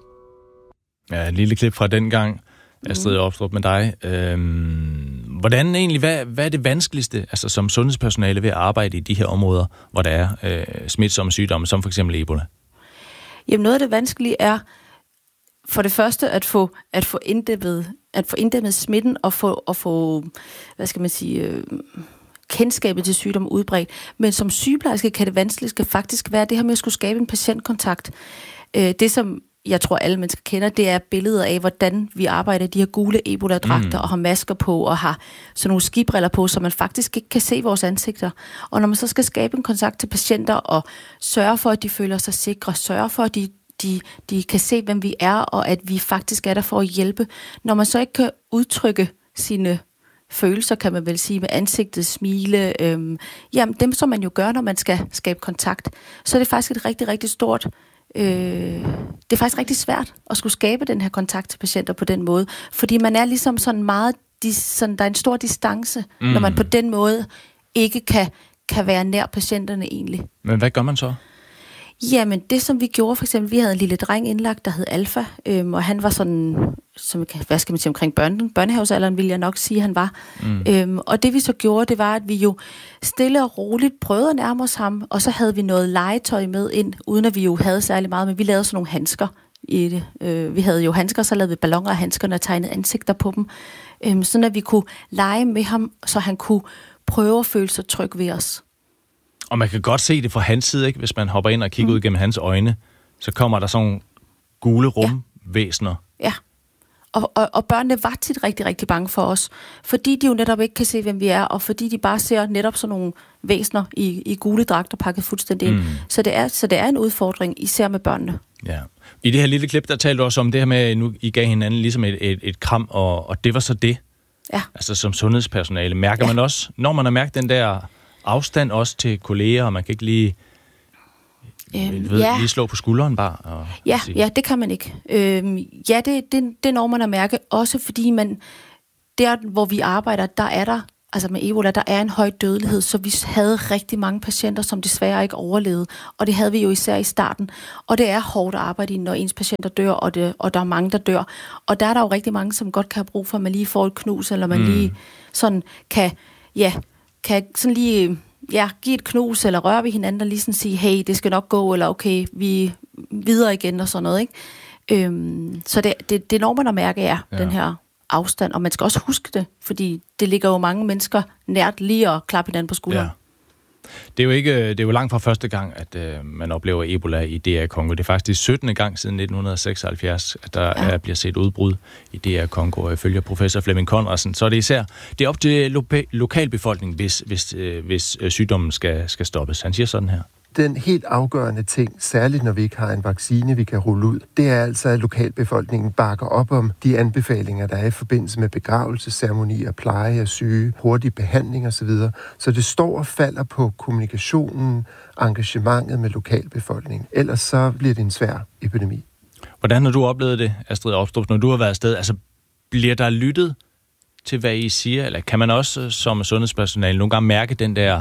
Speaker 20: Ja, et lille klip fra den gang, Astrid mm. Opstrup med dig. Øhm, hvordan egentlig, hvad, hvad er det vanskeligste, altså som sundhedspersonale ved at arbejde i de her områder, hvor der er øh, smitsomme sygdomme, som for eksempel Ebola?
Speaker 22: Jamen noget af det vanskelige er, for det første at få, at få inddæmmet, at få inddæmmet smitten og få, og få, hvad skal man sige, øh, kendskabet til sygdom udbredt. Men som sygeplejerske kan det vanskeligste faktisk være det her med at skulle skabe en patientkontakt. Øh, det, som jeg tror, alle mennesker kender, det er billeder af, hvordan vi arbejder i de her gule Ebola-dragter mm. og har masker på og har sådan nogle skibriller på, så man faktisk ikke kan se vores ansigter. Og når man så skal skabe en kontakt til patienter og sørge for, at de føler sig sikre, sørge for, at de De, de kan se, hvem vi er, og at vi faktisk er der for at hjælpe. Når man så ikke kan udtrykke sine følelser, kan man vel sige, med ansigtet, smile, øhm, jamen dem, som man jo gør, når man skal skabe kontakt, så er det faktisk et rigtig, rigtig stort, øh, det er faktisk rigtig svært at skulle skabe den her kontakt til patienter på den måde, fordi man er ligesom sådan meget, sådan, der er en stor distance, mm. når man på den måde ikke kan, kan være nær patienterne egentlig.
Speaker 20: Men hvad gør man så?
Speaker 22: Jamen, det som vi gjorde, for eksempel, vi havde en lille dreng indlagt, der hed Alfa, øhm, og han var sådan, som, hvad skal man sige, omkring børne, børnehavsalderen, vil jeg nok sige, han var. Mm. Øhm, og det vi så gjorde, det var, at vi jo stille og roligt prøvede at nærme os ham, og så havde vi noget legetøj med ind, uden at vi jo havde særlig meget, men vi lavede sådan nogle handsker i det. Øh, vi havde jo handsker, så lavede vi balloner af handskerne og tegnede ansigter på dem, øhm, sådan at vi kunne lege med ham, så han kunne prøve at føle sig tryg ved os.
Speaker 20: Og man kan godt se det fra hans side, ikke? Hvis man hopper ind og kigger mm. ud gennem hans øjne, så kommer der sådan gule rumvæsener.
Speaker 22: Ja. ja, Og, og, og børnene var tit rigtig, rigtig bange for os, fordi de jo netop ikke kan se, hvem vi er, og fordi de bare ser netop sådan nogle væsner i, i gule dragter pakket fuldstændig ind. Mm. Så, det er, så det er en udfordring, især med børnene.
Speaker 20: Ja. I det her lille klip, der talte du også om det her med, at nu I gav hinanden ligesom et, et, et kram, og, og det var så det.
Speaker 22: Ja.
Speaker 20: Altså som sundhedspersonale. Mærker ja. man også, når man har mærket den der afstand også til kolleger, og man kan ikke lige, øhm, ved, ja. lige slå på skulderen bare? Og
Speaker 22: ja, ja, det kan man ikke. Øhm, ja, det, det, det når man at mærke, også fordi man, der hvor vi arbejder, der er der, altså med Ebola, der er en høj dødelighed, så vi havde rigtig mange patienter, som desværre ikke overlevede, og det havde vi jo især i starten. Og det er hårdt at arbejde i, når ens patienter dør, og, det, og der er mange, der dør. Og der er der jo rigtig mange, som godt kan have brug for, at man lige får et knus, eller man mm. lige sådan kan, ja, kan sådan lige ja, give et knus, eller røre ved hinanden, og lige sådan sige, hey, det skal nok gå, eller okay, vi er videre igen, og sådan noget, ikke? Øhm, så det, det, det når man at mærke, ja, ja. den her afstand, og man skal også huske det, fordi det ligger jo mange mennesker nært lige at klappe hinanden på skulderen. Ja.
Speaker 20: Det er jo ikke, det er jo langt fra første gang, at øh, man oplever Ebola i D R Congo. Det er faktisk syttende gang siden nitten seksoghalvfjerds, at der ja. er, bliver set udbrud i D R Congo, og ifølge professor Flemming Conradsen. Så er det især det er op til lo- lokalbefolkningen, hvis, hvis, øh, hvis sygdommen skal, skal stoppes. Han siger sådan her.
Speaker 4: Den helt afgørende ting, særligt når vi ikke har en vaccine, vi kan rulle ud, det er altså, at lokalbefolkningen bakker op om de anbefalinger, der er i forbindelse med begravelsesceremonier, pleje af syge, hurtig behandling osv. Så det står og falder på kommunikationen, engagementet med lokalbefolkningen. Ellers så bliver det en svær epidemi.
Speaker 20: Hvordan har du oplevet det, Astrid Opstrup, når du har været afsted? Altså, bliver der lyttet til, hvad I siger? Eller kan man også som sundhedspersonale nogle gange mærke den der...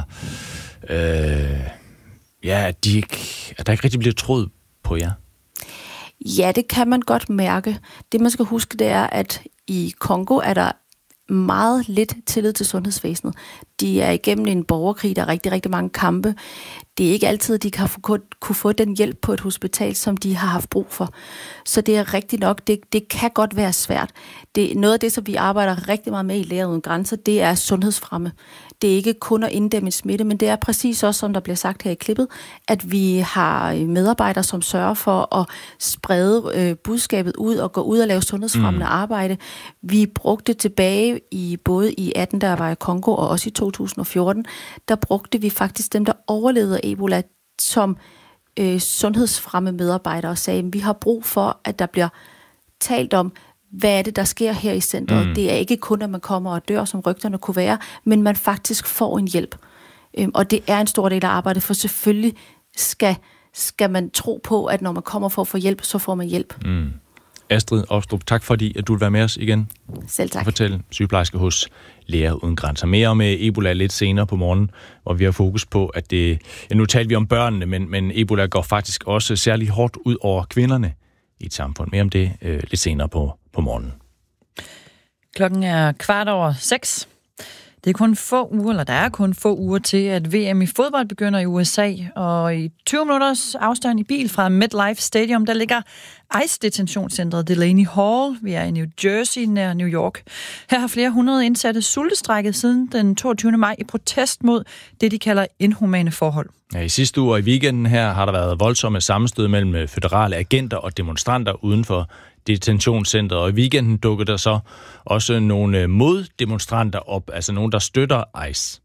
Speaker 20: Øh Ja, at, de ikke, at der ikke rigtig bliver troet på jer.
Speaker 22: Ja, det kan man godt mærke. Det, man skal huske, det er, at i Kongo er der meget lidt tillid til sundhedsvæsenet. De er igennem en borgerkrig, der er rigtig, rigtig mange kampe. Det er ikke altid, at de kan få, kunne få den hjælp på et hospital, som de har haft brug for. Så det er rigtigt nok, det, det kan godt være svært. Det, noget af det, som vi arbejder rigtig meget med i Læger Uden Grænser, det er sundhedsfremme. Det er ikke kun at inddæmme smitte, men det er præcis også, som der bliver sagt her i klippet, at vi har medarbejdere, som sørger for at sprede øh, budskabet ud og gå ud og lave sundhedsfremmende mm. arbejde. Vi brugte tilbage i både i atten, der var i Kongo, og også i to tusind og fjorten, der brugte vi faktisk dem, der overlevede Ebola, som øh, sundhedsfremme medarbejdere og sagde, at vi har brug for, at der bliver talt om, hvad er det, der sker her i centret. Mm. Det er ikke kun, at man kommer og dør, som rygterne kunne være, men man faktisk får en hjælp. Øhm, og det er en stor del af arbejdet, for selvfølgelig skal, skal man tro på, at når man kommer for at få hjælp, så får man hjælp.
Speaker 20: Mm. Astrid Opstrup, tak fordi, at du vil være med os igen.
Speaker 22: Selv tak.
Speaker 20: Og fortælle sygeplejerske hos Læger Uden Grænser. Mere om Ebola lidt senere på morgen, hvor vi har fokus på, at det... Ja, nu talte vi om børnene, men, men Ebola går faktisk også særlig hårdt ud over kvinderne i et samfund. Mere om det øh, lidt senere på, på morgenen.
Speaker 21: Klokken er kvart over seks. Det er kun få uger, eller der er kun få uger til, at V M i fodbold begynder i U S A, og i tyve minutters afstand i bil fra MetLife Stadium, der ligger ICE-detentionscentret Delaney Hall. Vi er i New Jersey, nær New York. Her har flere hundrede indsatte sultestrækket siden den toogtyvende maj i protest mod det, de kalder inhumane forhold.
Speaker 20: Ja, i sidste uge og i weekenden her har der været voldsomme sammenstød mellem føderale agenter og demonstranter uden for detentionscentret, og i weekenden dukker der så også nogle moddemonstranter op, altså nogen, der støtter ICE.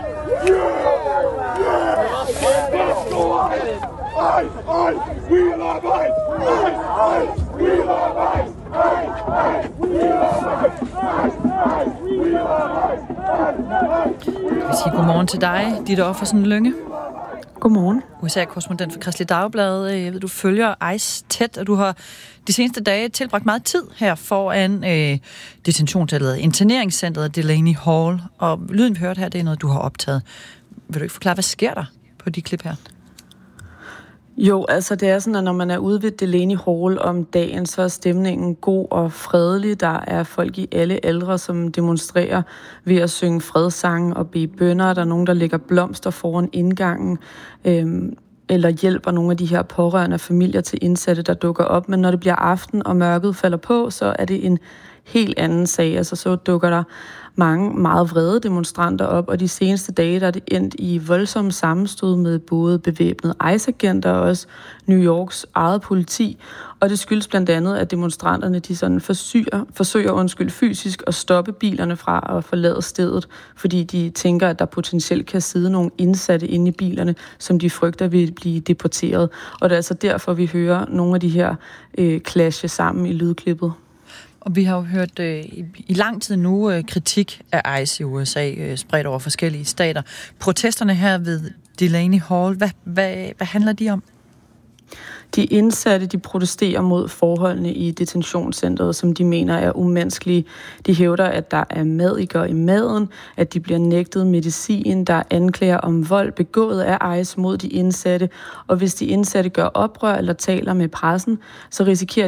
Speaker 21: Vi siger godmorgen til dig, Ditte Offersen Lynge.
Speaker 22: Godmorgen.
Speaker 21: U S A-korrespondent for Kristeligt Dagblad. Jeg ved, du følger ICE tæt, og du har de seneste dage tilbragt meget tid her foran øh, detentionscentret, interneringscentret Delaney Hall. Og lyden, vi hørte her, det er noget, du har optaget. Vil du ikke forklare, hvad sker der på de klip her?
Speaker 5: Jo, altså det er sådan, at når man er ude ved Delaney Hall om dagen, så er stemningen god og fredelig. Der er folk i alle aldre, som demonstrerer ved at synge fredssange og bede bønner. Der er nogen, der lægger blomster foran indgangen, øhm, eller hjælper nogle af de her pårørende familier til indsatte, der dukker op. Men når det bliver aften og mørket falder på, så er det en helt anden sag. Altså så dukker der mange meget vrede demonstranter op, og de seneste dage der er det endt i voldsomme sammenstød med både bevæbnede I C E-agenter og også New Yorks eget politi. Og det skyldes blandt andet, at demonstranterne de sådan forsøger, forsøger undskyld, fysisk at stoppe bilerne fra at forlade stedet, fordi de tænker, at der potentielt kan sidde nogle indsatte inde i bilerne, som de frygter vil blive deporteret. Og det er altså derfor, vi hører nogle af de her øh, clashe sammen i lydklippet.
Speaker 21: Og vi har jo hørt øh, i, i lang tid nu øh, kritik af I C E i U S A, øh, spredt over forskellige stater. Protesterne her ved Delaney Hall, hvad, hvad, hvad handler de om?
Speaker 5: De indsatte, de protesterer mod forholdene i detentionscentret, som de mener er umenneskelige. De hævder, at der er madikker i maden, at de bliver nægtet medicin, der er anklager om vold begået af I C E mod de indsatte. Og hvis de indsatte gør oprør eller taler med pressen, så risikerer